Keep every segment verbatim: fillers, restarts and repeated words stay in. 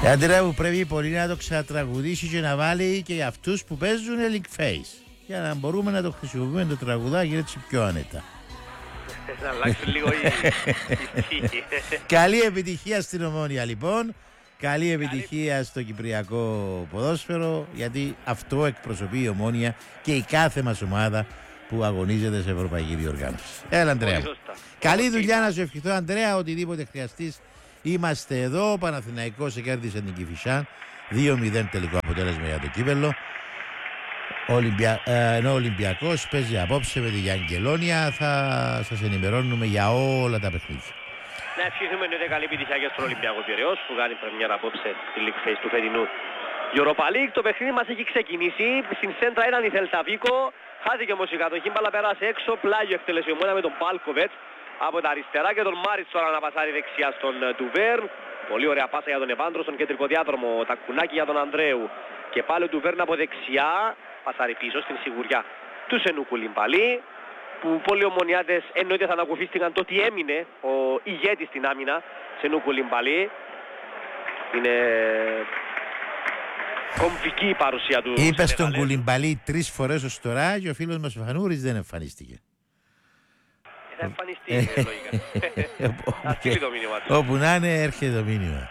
Αντρέα μου, πρέπει πολύ να το ξανατραγουδήσει και να βάλει και για αυτούς που παίζουν Link Face, για να μπορούμε να το χρησιμοποιούμε το τραγουδάκι έτσι πιο άνετα. Να αλλάξει λίγο η τύχη. Καλή επιτυχία στην Ομόνια λοιπόν. Καλή επιτυχία στο κυπριακό ποδόσφαιρο, γιατί αυτό εκπροσωπεί η Ομόνια και η κάθε μας ομάδα που αγωνίζεται σε ευρωπαϊκή διοργάνωση. Έλα Αντρέα. Καλή δουλειά να σου ευχηθώ Αντρέα, οτιδήποτε χρειαστείς είμαστε εδώ. Ο Παναθηναϊκός κέρδισε την Κηφισιά δύο μηδέν τελικό αποτέλεσμα για το κύπελλο. Ολυμπια... Ε, ενώ ο Ολυμπιακός παίζει απόψε με τη Γιαγγελόνια. Θα σας ενημερώνουμε για όλα τα παιχνίδια. Να ευχηθούμε ότι καλή επιτυχία και στον Ολυμπιακό Πειραιώς που κάνει πρεμιέρα απόψε στη League Face του φετινού Europa League. Το παιχνίδι μας έχει ξεκινήσει. Στην σέντρα ήταν η Celta Vigo. Χάθηκε όμως η κατοχή, μπάλα περάσει έξω. Πλάγιο εκτέλεση ομόνα με τον Πάλκοβετς από τα αριστερά και τον Μάριτς τώρα να πασάρει δεξιά στον Ντουβέρν. Πολύ ωραία πάσα για τον Εβάντρο στον κεντρικό διάδρομο. Τα κουνάκι για τον Ανδρέου. Και πάλι ο Ντουβέρν από δεξιά. Πασάρει πίσω στην σιγουριά του Σενού Κουλιμπαλί. Που πολλοί ομονιάτες εννοείται θα ανακουφίστηκαν το ότι έμεινε ο ηγέτης στην άμυνα Σενού Κουλιμπαλί. Είναι κομβική η παρουσία του. Είπε στον Κουλιμπαλί τρεις φορές ως τώρα και ο φίλος μας ο Φανούρης δεν εμφανίστηκε. Θα εμφανιστεί λογικά. Θα στείλει το μήνυμα του. Όπου να είναι έρχεται το μήνυμα.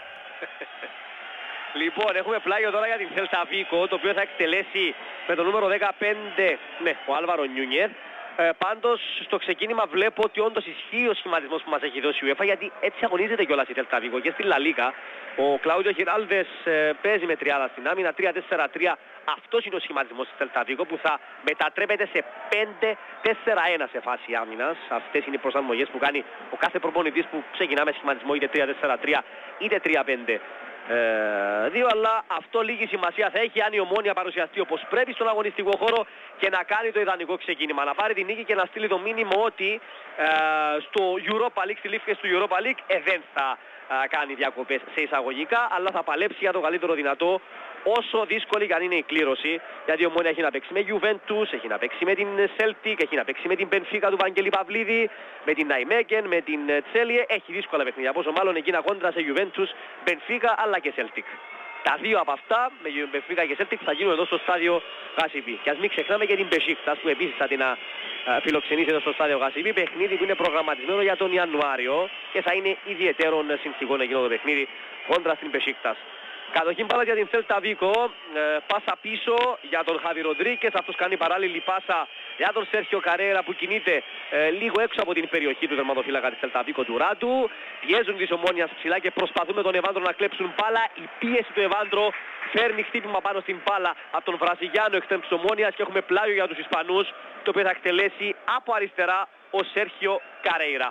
Λοιπόν, έχουμε πλάγιο τώρα για την Celta Vigo, το οποίο θα εκτελέσει με το νούμερο δεκαπέντε, ναι, ο Άλβαρο Νιούνιεθ. Ε, πάντως στο ξεκίνημα βλέπω ότι όντως ισχύει ο σχηματισμός που μας έχει δώσει η UEFA, γιατί έτσι αγωνίζεται κιόλας η Celta Vigo και στη Λα Λίγκα. Ο Κλάουδιο Χιράλδες ε, παίζει με τριάδα στην άμυνα, τρία τέσσερα τρία. Αυτός είναι ο σχηματισμός της Celta Vigo που θα μετατρέπεται σε πέντε τέσσερα ένα σε φάση άμυνας. Αυτές είναι οι προσαρμογές που κάνει ο κάθε προπονητής που ξεκινά με σχηματισμό είτε τρία τέσσερα τρία είτε τρία πέντε δύο, αλλά αυτό λίγη σημασία θα έχει αν η Ομόνια παρουσιαστεί όπως πρέπει στον αγωνιστικό χώρο και να κάνει το ιδανικό ξεκίνημα. Να πάρει την νίκη και να στείλει το μήνυμα ότι ε, στο Europa League, στη League του Europa League ε, δεν θα ε, κάνει διακοπές σε εισαγωγικά, αλλά θα παλέψει για το καλύτερο δυνατό, όσο δύσκολη και αν είναι η κλήρωση, γιατί η Ομόνια έχει να παίξει με Juventus, έχει να παίξει με την Celtic, έχει να παίξει με την Benfica του Βαγγέλη Παυλίδη, με την Nijmegen, με την Τσέλιε, έχει δύσκολα παιχνίδια, πόσο μάλλον εκείνα κόντρα σε Juventus, Benfica αλλά και Celtic. Τα δύο από αυτά, με Benfica και Celtic, θα γίνουν εδώ στο στάδιο Γασιπί. Και ας μην ξεχνάμε και την Besiktas που επίσης θα την α, α, φιλοξενήσει εδώ στο στάδιο Γασιπί, παιχνίδι που είναι προγραμματισμένο για τον Ιανουάριο και θα είναι ιδιαιτέρων συνθηκών εκείνο το παιχνίδι κόντρα στην Besiktas. Κατοχή μπάλα για την Celta Vigo, ε, πάσα πίσω για τον Χάβι Ροντρίκες, αυτός κάνει παράλληλη πάσα για τον Σέρχιο Καρέρα που κινείται ε, λίγο έξω από την περιοχή του τερματοφύλακα της Celta Vigo του Ράντου. Πιέζουν τις Ομόνιας ψηλά και προσπαθούν με τον Εβάντρο να κλέψουν μπάλα. Η πίεση του Εβάντρο φέρνει χτύπημα πάνω στην μπάλα από τον Βραζιλιάνο εξτρέμ της Ομόνιας και έχουμε πλάγιο για τους Ισπανούς, το οποίο θα εκτελέσει από αριστερά ο Σέρχιο Καρέιρα.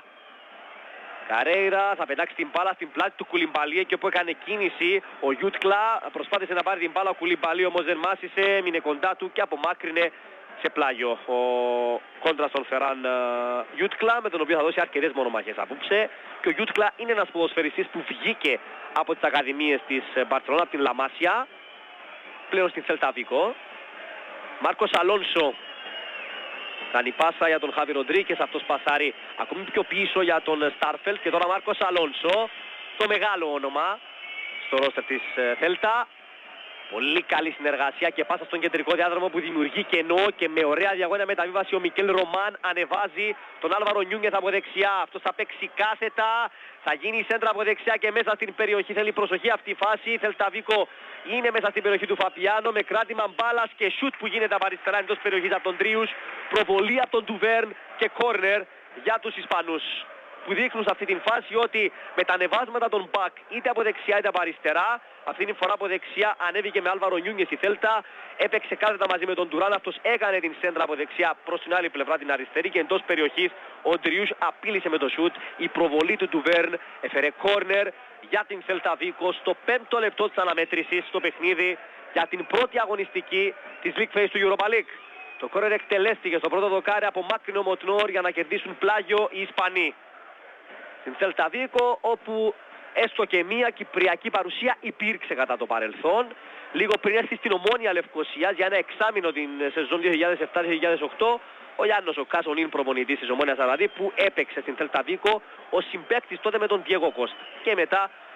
Καρέιρα θα πετάξει την μπάλα στην πλάτη του Κουλιμπαλί και όπου έκανε κίνηση ο Γιούτκλα. Προσπάθησε να πάρει την μπάλα, ο Κουλιμπαλί όμως δεν μάσησε, μείνε κοντά του και απομάκρυνε σε πλάγιο ο κόντρα στον Φεράν Γιούτκλα, με τον οποίο θα δώσει αρκετές μονομαχές απόψε. Και ο Γιούτκλα είναι ένας ποδοσφαιριστής που βγήκε από τις ακαδημίες της Μπαρτσελόνα, από την Λαμάσια, πλέον στην Celta Vigo. Μάρκος Αλόνσο κάνει πάσα για τον Χάβι Ροντρίκες, αυτός πασάρει ακόμη πιο πίσω για τον Στάρφελτ και τώρα Μάρκος Αλόνσο, το μεγάλο όνομα στο ρόστερ της Θέλτα. Πολύ καλή συνεργασία και πάσα στον κεντρικό διάδρομο που δημιουργεί κενό και με ωραία διαγώνια μεταβίβαση ο Μικέλ Ρομάν ανεβάζει τον Άλβαρο Νιούνιεθ από δεξιά. Αυτός θα παίξει κάθετα, θα γίνει η σέντρα από δεξιά και μέσα στην περιοχή. Θέλει προσοχή αυτή η φάση. Η Celta Vigo είναι μέσα στην περιοχή του Φαπιάνο με κράτημα μπάλας και σουτ που γίνεται από αριστερά εντός περιοχής από τον Τρίους. Προβολή από τον Ντουβέρν και κόρνερ για τους Ισπανούς, που δείχνουν σε αυτή την φάση ότι με τα ανεβάσματα των μπακ είτε από δεξιά είτε από αριστερά, αυτή την φορά από δεξιά ανέβηκε με Άλβαρο Νιούνιεθ η Θέλτα, έπαιξε κάθετα μαζί με τον Τουράν, αυτός έκανε την σέντρα από δεξιά προς την άλλη πλευρά την αριστερή και εντός περιοχής ο Τριούς απείλησε με το σουτ. Η προβολή του Ντουβέρν έφερε κόρνερ για την Celta Vigo στο πέμπτο λεπτό της αναμέτρησης στο παιχνίδι για την πρώτη αγωνιστική της League Face του Europa League. Το κόρνερ εκτελέστηκε στο πρώτο δοκάρι από Μάκρινο Μοτνόρ για να κερδίσουν πλάγιο οι Ισπανοί στην Celta Vigo, όπου έστω και μία κυπριακή παρουσία υπήρξε κατά το παρελθόν. Λίγο πριν έρθει στην Ομόνια Λευκωσίας για ένα εξάμηνο την σεζόν δύο χιλιάδες επτά δύο χιλιάδες οκτώ, ο Γιάννος ο Κάσον είναι προπονητής της Ομόνιας δηλαδή, που έπαιξε στην Celta Vigo ως συμπαίκτης τότε με τον Diego Costa και μετά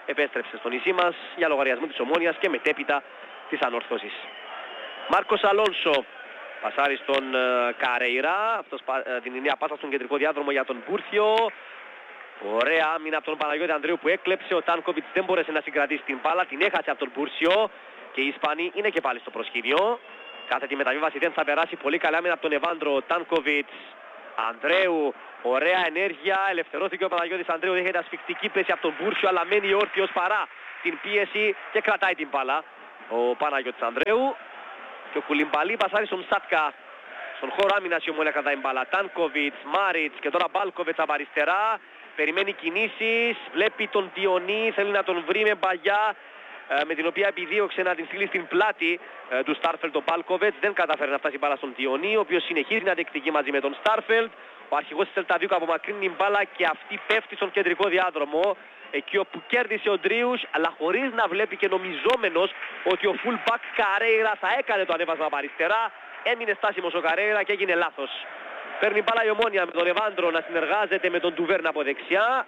επέστρεψε στο νησί μας για λογαριασμό της Ομόνοιας και μετέπειτα της ανόρθωσης. Μάρκος Αλόνσο πασάρει στον uh, Καρέιρα, αυτός uh, την νέα πάσα στον κεντρικό διάδρομο για τον Μπούρθιο. Ωραία άμυνα από τον Παναγιώτη Ανδρέου που έκλεψε, ο Τάνκοβιτς δεν μπόρεσε να συγκρατήσει την μπάλα, την έχασε από τον Μπούρσιο και οι Ισπανοί είναι και πάλι στο προσκήνιο. Κάθε τη μεταβίβαση δεν θα περάσει, πολύ καλά άμυνα από τον Εβάνδρο, ο Τάνκοβιτς, Ανδρέου, ωραία ενέργεια, ελευθερώθηκε ο Παναγιώτης Ανδρέου, δέχεται ασφικτική πίεση από τον Μπούρσιο αλλά μένει όρθιος παρά την πίεση και κρατάει την μπάλα ο Παναγιώτης Ανδρέου. Και ο Κουλιμπαλί πασάρει στον Σάτκα. Στον χώρο άμυνας η Ομόνια κρατάει μπάλα. Τάνκοβιτς, Μάριτς και τώρα Μπάλκοβιτς από αριστερά. Περιμένει κινήσεις, βλέπει τον Διονύ, θέλει να τον βρει με μπαγιά με την οποία επιδίωξε να την στείλει στην πλάτη του Στάρφελτ ο Μπάλκοβιτς. Δεν καταφέρει να φτάσει μπάλα στον Διονύ, ο οποίος συνεχίζει να διεκδικεί μαζί με τον Στάρφελτ. Ο αρχηγός της Σέλτα Βίγκο απομακρύνει την μπάλα και αυτή πέφτει στον κεντρικό διάδρομο. Εκεί όπου κέρδισε ο Ντρίους, αλλά χωρίς να βλέπει και νομιζόμενος ότι ο fullback Καρέιρα θα έκανε το ανέβασμα από αριστερά. Έμεινε στάσιμος ο Καρέιρα και έγινε λάθος. Παίρνει μπάλα η Ομόνια με τον Εβάνδρο να συνεργάζεται με τον Ντουβέρν από δεξιά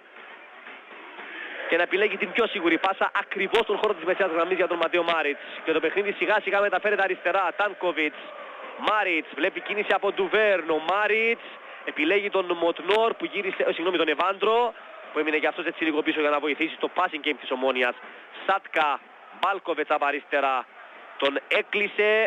και να επιλέγει την πιο σίγουρη πάσα ακριβώς στον χώρο της μεσαίας γραμμής για τον Ματέο Μάριτς. Και το παιχνίδι σιγά σιγά μεταφέρεται αριστερά. Τάνκοβιτς, Μάριτς, βλέπει κίνηση από Ντουβέρν. Ο Μάριτς επιλέγει τον Μοτνόρ που γύρισε, ε, συγγνώμη, τον Εβάνδρο που έμεινε και αυτός έτσι λίγο πίσω για να βοηθήσει στο passing game της Ομόνιας. Σάτκα, Μπάλκοβιτς από αριστερά, τον έκλεισε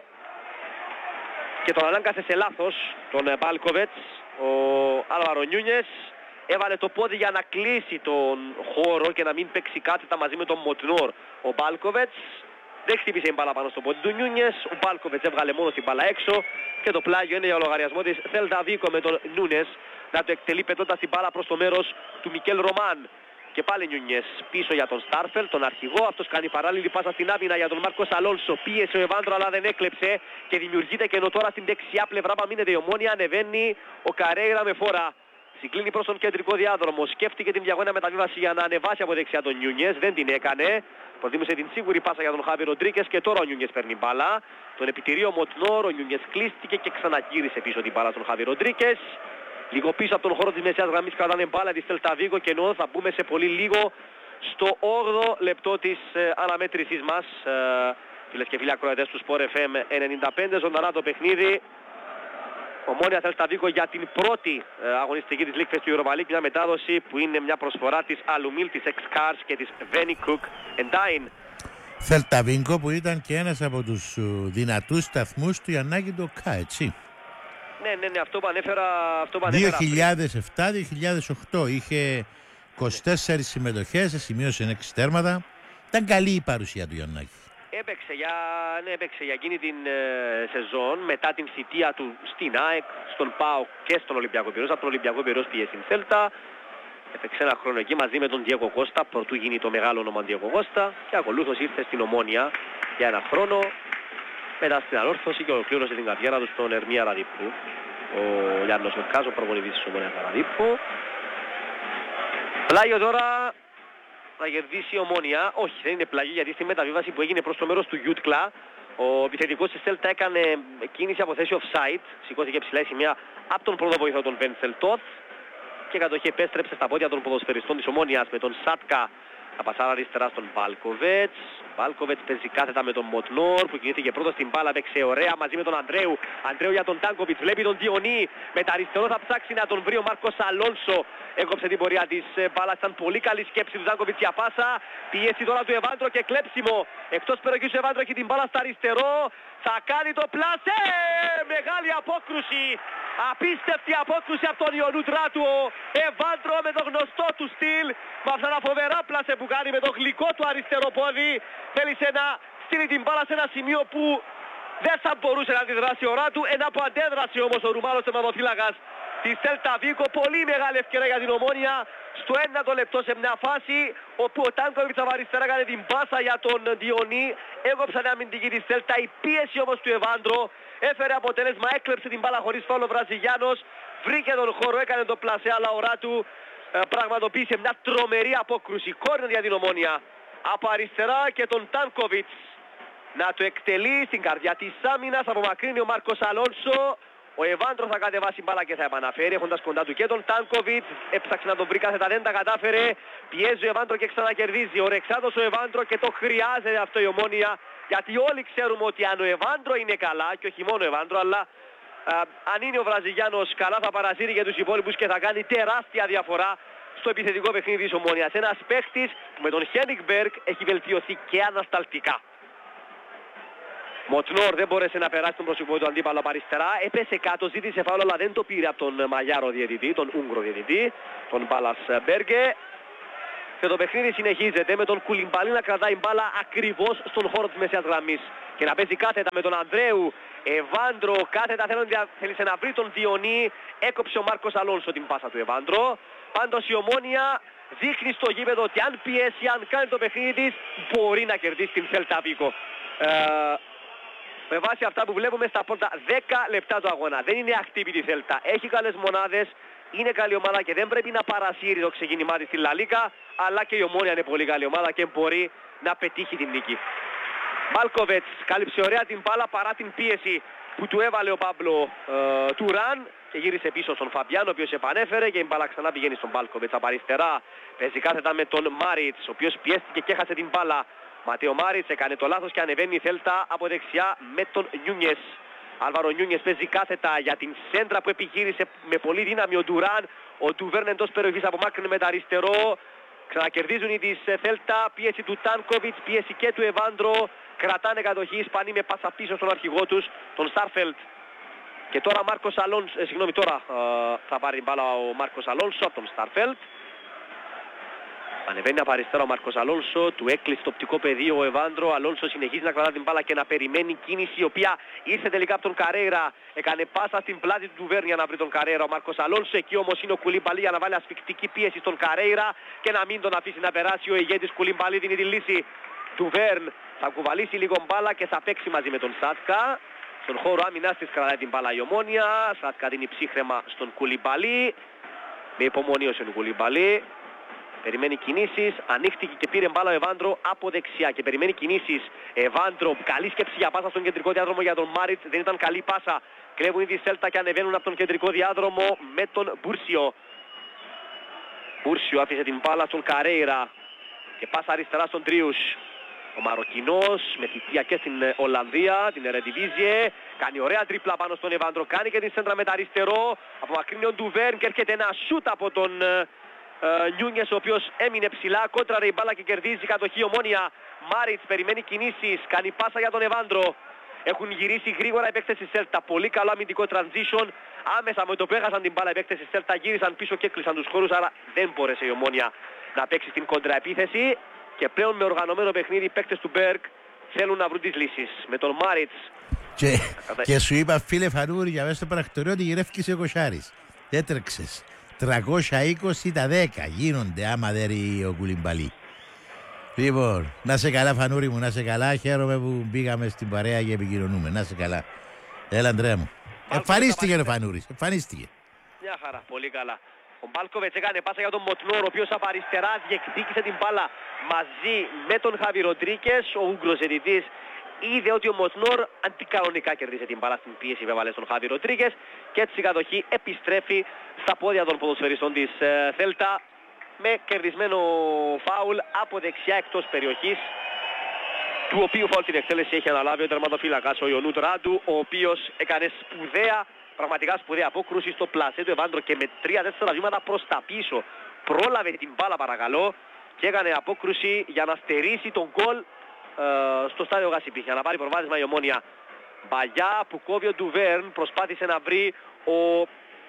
και τον ανάγκασε σε λάθος τον Μπάλκοβιτς. Ο Άλβαρο Νιούνιες έβαλε το πόδι για να κλείσει τον χώρο και να μην παίξει κάθετα μαζί με τον Μοτνόρ. Ο Μπάλκοβιτς δεν χτύπησε η μπάλα πάνω στο πόδι του Νιούνιες. Ο Μπάλκοβιτς έβγαλε μόνο την μπάλα έξω και το πλάγιο είναι για λογαριασμό της Σέλτα Βίγκο με τον Νούνες να το εκτελεί πετώντας την μπάλα προς το μέρος του Μικέλ Ρομάν. Και πάλι Νιούνιες πίσω για τον Στάρφελ, τον αρχηγό. Αυτός κάνει παράλληλη πάσα στην άμυνα για τον Μάρκος Αλόνσο. Πίεσε ο Εβάνδρο αλλά δεν έκλεψε και δημιουργείται κενό τώρα στην δεξιά πλευρά. Παμείνεται η Ομόνια, ανεβαίνει ο Καρέιρα με φόρα. Συγκλίνει προς τον κεντρικό διάδρομο. Σκέφτηκε την διαγώνια μεταβίβαση για να ανεβάσει από δεξιά τον Νιούνιες. Δεν την έκανε. Προτίμησε την σίγουρη πάσα για τον Χάβι Ροντρίκες και τώρα ο Νιούνιες παίρνει μπάλα. Τον επιτηρεί ο Μοτνόρ. Ο Νιούνιες κλείστηκε και ξαναγύρισε πίσω την μπάλα στον Χάβι Ροντρίκες. Λίγο πίσω από τον χώρο της μεσαίας γραμμής κρατάνε μπάλα τη Σέλτα Βίγκο και ενώ θα μπούμε σε πολύ λίγο στο όγδοο λεπτό της ε, αναμέτρησής μας. Ε, φίλες και φίλοι ακροατές του Sport εφ εμ ενενήντα πέντε, ζωντανά το παιχνίδι. Ομόνια Σέλτα Βίγκο για την πρώτη ε, αγωνιστική της League Fest του Europa League, μια μετάδοση που είναι μια προσφορά της Alumil, της X-Cars και της Veni Cook and Dine. Σέλτα Βίγκο που ήταν και ένας από τους δυνατούς σταθμούς του Γιαννάκη Ντοκά, έτσι. Ναι, ναι, ναι, αυτό που ανέφερα, αυτό που ανέφερα δύο χιλιάδες επτά δύο χιλιάδες οκτώ είχε είκοσι τέσσερις συμμετοχές, σημείωσε έξι τέρματα. Ήταν καλή η παρουσία του Γιαννάκη. Έπαιξε για, ναι, έπαιξε για εκείνη την ε, σεζόν μετά την θητεία του στην ΑΕΚ, στον ΠΑΟΚ και στον Ολυμπιακό Πειραιώς. Από τον Ολυμπιακό Πειραιώς πήγε στην Σέλτα. Έπαιξε ένα χρόνο εκεί μαζί με τον Διέγκο Κώστα, πρωτού γίνει το μεγάλο όνομα Διέγκο Κώστα και ακολούθως ήρθε στην Ομόνια για ένα χρόνο. Μετά στην ανόρθωση και ολοκλήρωσε την καριέρα του στον Ερμία Ραδίππου. Ο Γιάννος Μερκάς, ο προπονητής της Ομόνιας Ραδίππου. Πλάγιο τώρα να κερδίσει η Ομόνια. Όχι, δεν είναι πλάγιο γιατί στη μεταβίβαση που έγινε προς το μέρος του Γιούτκλα ο επιθετικός της Σέλτα έκανε κίνηση από θέση offside. Σηκώθηκε ψηλά η σημεία από τον πρώτο βοηθό τον Βέντσελ Τόθ και κατοχή επέστρεψε στα πόδια των ποδοσφαιριστών της Ομόνιας με τον Σάτκα να πασάρα αριστερά στον Μπάλκοβετς. Μπάλκοβετς παίζει κάθετα με τον Μοτνόρ που κινήθηκε πρώτος στην μπάλα, παίξε ωραία μαζί με τον Ανδρέου. Ανδρέου για τον Τάνκοβιτς, βλέπει τον Διονύ. Με τα αριστερό θα ψάξει να τον βρει ο Μάρκος Αλόνσο. Έκοψε την πορεία της μπάλας, ήταν πολύ καλή σκέψη του Τάνκοβιτς για πάσα. Πιέσει τώρα του Εβάνδρο και κλέψιμο. Εκτός περιοχής του Εβάνδρο έχει την μπάλα στα αριστερό. Θα κάνει το πλάσε! Μεγάλη απόκρουση! Απίστευτη απόκρουση από τον Ιωνούτρα του. Ο Εβάνδρο με το γνωστό του στυλ. Με αυτά τα φοβερά πλάσε που κάνει με το γλυκό του αριστερό πόδι. Θέλησε να στείλει την μπάλα σε ένα σημείο που δεν θα μπορούσε να αντιδράσει η ώρα του. Ένα που αντέδρασε όμως ο Ρουμάνος τερματοφύλακας της Σέλτα Βίγκο. Πολύ μεγάλη ευκαιρία για την Ομόνια στο ένατο λεπτό σε μια φάση όπου ο Τάνκοβιτς από αριστερά έκανε την πάσα για τον Διονύ. Έκοψαν μια αμυντική της Σέλτα. Η πίεση όμως του Εβάνδρο έφερε αποτέλεσμα. Έκλεψε την μπάλα χωρίς φάουλ ο Βραζιλιάνος. Βρήκε τον χώρο, έκανε το πλασέ, αλλά ώρα του ε, πραγματοποίησε μια τρομερή απόκρουση. Κόρνερ για την Ομόνια από αριστερά και τον Τάνκοβιτς να το εκτελεί στην καρδιά της άμυνας. Απομακρύνει ο Μάρκος Αλόνσο. Ο Εβάντρο θα κατεβάσει μπάλα και θα επαναφέρει, έχοντας κοντά του και τον Τάνκοβιτς. Έψαξε να τον βρει κάθετα, δεν τα κατάφερε. Πιέζει ο Εβάντρο και ξανακερδίζει. Ο Ρεξάτος ο Εβάντρο και το χρειάζεται αυτό η Ομόνοια. Γιατί όλοι ξέρουμε ότι αν ο Εβάντρο είναι καλά, και όχι μόνο ο Εβάντρο, αλλά α, αν είναι ο Βραζιλιάνος καλά, θα παρασύρει για τους υπόλοιπους και θα κάνει τεράστια διαφορά στο επιθετικό παιχνίδι της Ομόνοιας. Ένας παίχτης που με τον Χένικ Μπέρκ έχει βελτιωθεί και ανασταλτικά. Μοτνόρ δεν μπόρεσε να περάσει τον προσωπικό του αντίπαλο από αριστερά. Έπεσε κάτω, ζήτησε φάουλ, αλλά δεν το πήρε από τον Μαγιάρο διαιτητή, τον Ούγγρο διαιτητή, τον Μπάλας Μπέργκε. Και το παιχνίδι συνεχίζεται με τον Κουλιμπαλί να κρατάει μπάλα ακριβώς στον χώρο της μεσαίας γραμμής. Και να παίζει κάθετα με τον Ανδρέου. Εβάντρο κάθετα θέλησε να βρει τον Διονύ. Έκοψε ο Μάρκος Αλόνσο την πάσα του Εβάντρο. Πάντως η Ομόνοια δείχνει στο γήπεδο ότι αν πιέσει, αν κάνει το παιχνίδι της, μπορεί να κερδίσει την Celta Vigo. Ε, με βάση αυτά που βλέπουμε στα πρώτα δέκα λεπτά του αγώνα. Δεν είναι αχτύπητη η Celta. Έχει καλές μονάδες, είναι καλή ομάδα και δεν πρέπει να παρασύρει το ξεκίνημά της στη Λα Λίγκα, αλλά και η Ομόνοια είναι πολύ καλή ομάδα και μπορεί να πετύχει την νίκη. Μάλκοβετς κάλυψε ωραία την μπάλα παρά την πίεση που του έβαλε ο Πάμπλο ε, Τουράν και γύρισε πίσω στον Φαμπιάνο, ο οποίος επανέφερε και η μπάλα ξανά πηγαίνει στον Μάλκοβετς από αριστερά. Παίζει κάθετα με τον Μάριτς, ο οποίος πιέστηκε και έχασε την μπάλα. Ματέο Μάριτς έκανε το λάθος και ανεβαίνει η Θέλτα από δεξιά με τον Νιούνιες. Άλβαρο Νιούνιες παίζει κάθετα για την σέντρα που επιχείρησε με πολύ δύναμη ο Ντουράν. Ο Ντουβέρν εντός περιοχής απομάκρυνε με τα αριστερό. Ξανακερδίζουν οι της Θέλτα, πίεση του Τάνκοβιτς, πίεση και του Εβάντρο. Κρατάνε κατοχή οι Ισπανοί με πάσα πίσω στον αρχηγό τους, τον Στάρφελτ. Και τώρα Μάρκος Αλόνσο, ε, συγγνώμη, τώρα ε, θα πάρει μπάλα ο Μάρκος Αλόνσο από τον Στάρφελτ. Ανεβαίνει από αριστερά ο Μάρκος Αλόνσο, του έκλεισε το οπτικό πεδίο ο Εβάντρο. Αλόνσο συνεχίζει να κρατά την μπάλα και να περιμένει κίνηση, η οποία ήρθε τελικά από τον Καρέιρα. Έκανε πάσα στην πλάτη του Ντουβέρν για να βρει τον Καρέιρα ο Μάρκος Αλόνσο. Εκεί όμως είναι ο Κουλιμπαλί για να βάλει ασφικτική πίεση στον Καρέιρα και να μην τον αφήσει να περάσει. Ο ηγέτης Κουλιμπαλί δίνει τη λύση. Ντουβέρν θα κουβαλήσει λίγο μπάλα και θα παίξει μαζί με τον Σάτκα. Στον χώρο άμυνας της κρατάει την μπάλα η Ομόνοια. Σάτκα δίνει ψύχρεμα στον Κουλιμπαλί. Με υπομονή ο Κουλιμπαλί. Περιμένει κινήσεις, ανοίχτηκε και πήρε μπάλα ο Εβάντρο από δεξιά και περιμένει κινήσεις. Εβάντρο, καλή σκέψη για πάσα στον κεντρικό διάδρομο για τον Μάριτς, δεν ήταν καλή πάσα. Κλέβουν ήδη η Celta και ανεβαίνουν από τον κεντρικό διάδρομο με τον Μπούρσιο. Μπούρσιο άφησε την μπάλα στον Καρέιρα και πάσα αριστερά στον Τρίους. Ο Μαροκινός με θητεία και στην Ολλανδία, την Ερεντιβίζιε, κάνει ωραία τρίπλα πάνω στον Εβάντρο, κάνει και την σέντρα με τα αριστερό. Απομακρύνει ο Ντουβέρν και έρχεται ένα σούτ από τον Νιούνιες, ο οποίος έμεινε ψηλά, κόντραρε η μπάλα και κερδίζει κατοχή Ομόνοια. Μάριτς περιμένει κινήσεις, κάνει πάσα για τον Εβάντρο. Έχουν γυρίσει γρήγορα οι παίκτες της Celta. Πολύ καλό αμυντικό transition. Άμεσα με το που έχασαν την μπάλα οι παίκτες της Celta γύρισαν πίσω και έκλεισαν τους χώρους, άρα δεν μπόρεσε η Ομόνοια να παίξει στην κοντραεπίθεση. Και πλέον με οργανωμένο παιχνίδι οι παίκτες του Μπέρκ θέλουν να βρουν τις λύσεις. Με τον Μάριτς. Και, και σου είπα, φίλε Φανούρη, για μέσα στο πρακτορείο ότι γυρεύκησε ο Κοσάρης. Έτρεξες. τριακόσια είκοσι τα δέκα γίνονται άμα δεν ρει ο Κουλιμπαλί. Λοιπόν, να σε καλά Φανούρη μου, να σε καλά. Χαίρομαι που πήγαμε στην παρέα και επικοινωνούμε. Να σε καλά. Έλα Αντρέα μου. Εμφανίστηκε ο Φανούρης, εμφανίστηκε. Μια χαρά, πολύ καλά. Ο Μπάλκοβετς έκανε πάσα για τον Μοτνόρ, ο οποίος από αριστερά διεκδίκησε την μπάλα μαζί με τον Χάβι Ροντρίκες. Ο Ούγγρος διαιτητής είδε ότι ο Μοτνόρ αντικανονικά κερδίσε την μπάλα στην πίεση που έβαλε στον Χάβι Ροντρίκες και έτσι η κατοχή επιστρέφει στα πόδια των ποδοσφαιριστών της Θέλτα με κερδισμένο φάουλ από δεξιά εκτός περιοχής, του οποίου φάουλ την εκτέλεση έχει αναλάβει ο τερματοφύλακας ο Ιωνούτ Ράντου, ο οποίος έκανε σπουδαία, πραγματικά σπουδαία απόκρουση στο πλασέ του Εβάντρο και με τρία τέσσερα βήματα προς τα πίσω πρόλαβε την μπάλα παρακαλώ και έκανε απόκρουση για να στερήσει τον γκολ ε, στο στάδιο Γασιπή, για να πάρει προβάδισμα η Ομόνοια. Μπαγιά που κόβει ο Ντουβέρν, προσπάθησε να βρει ο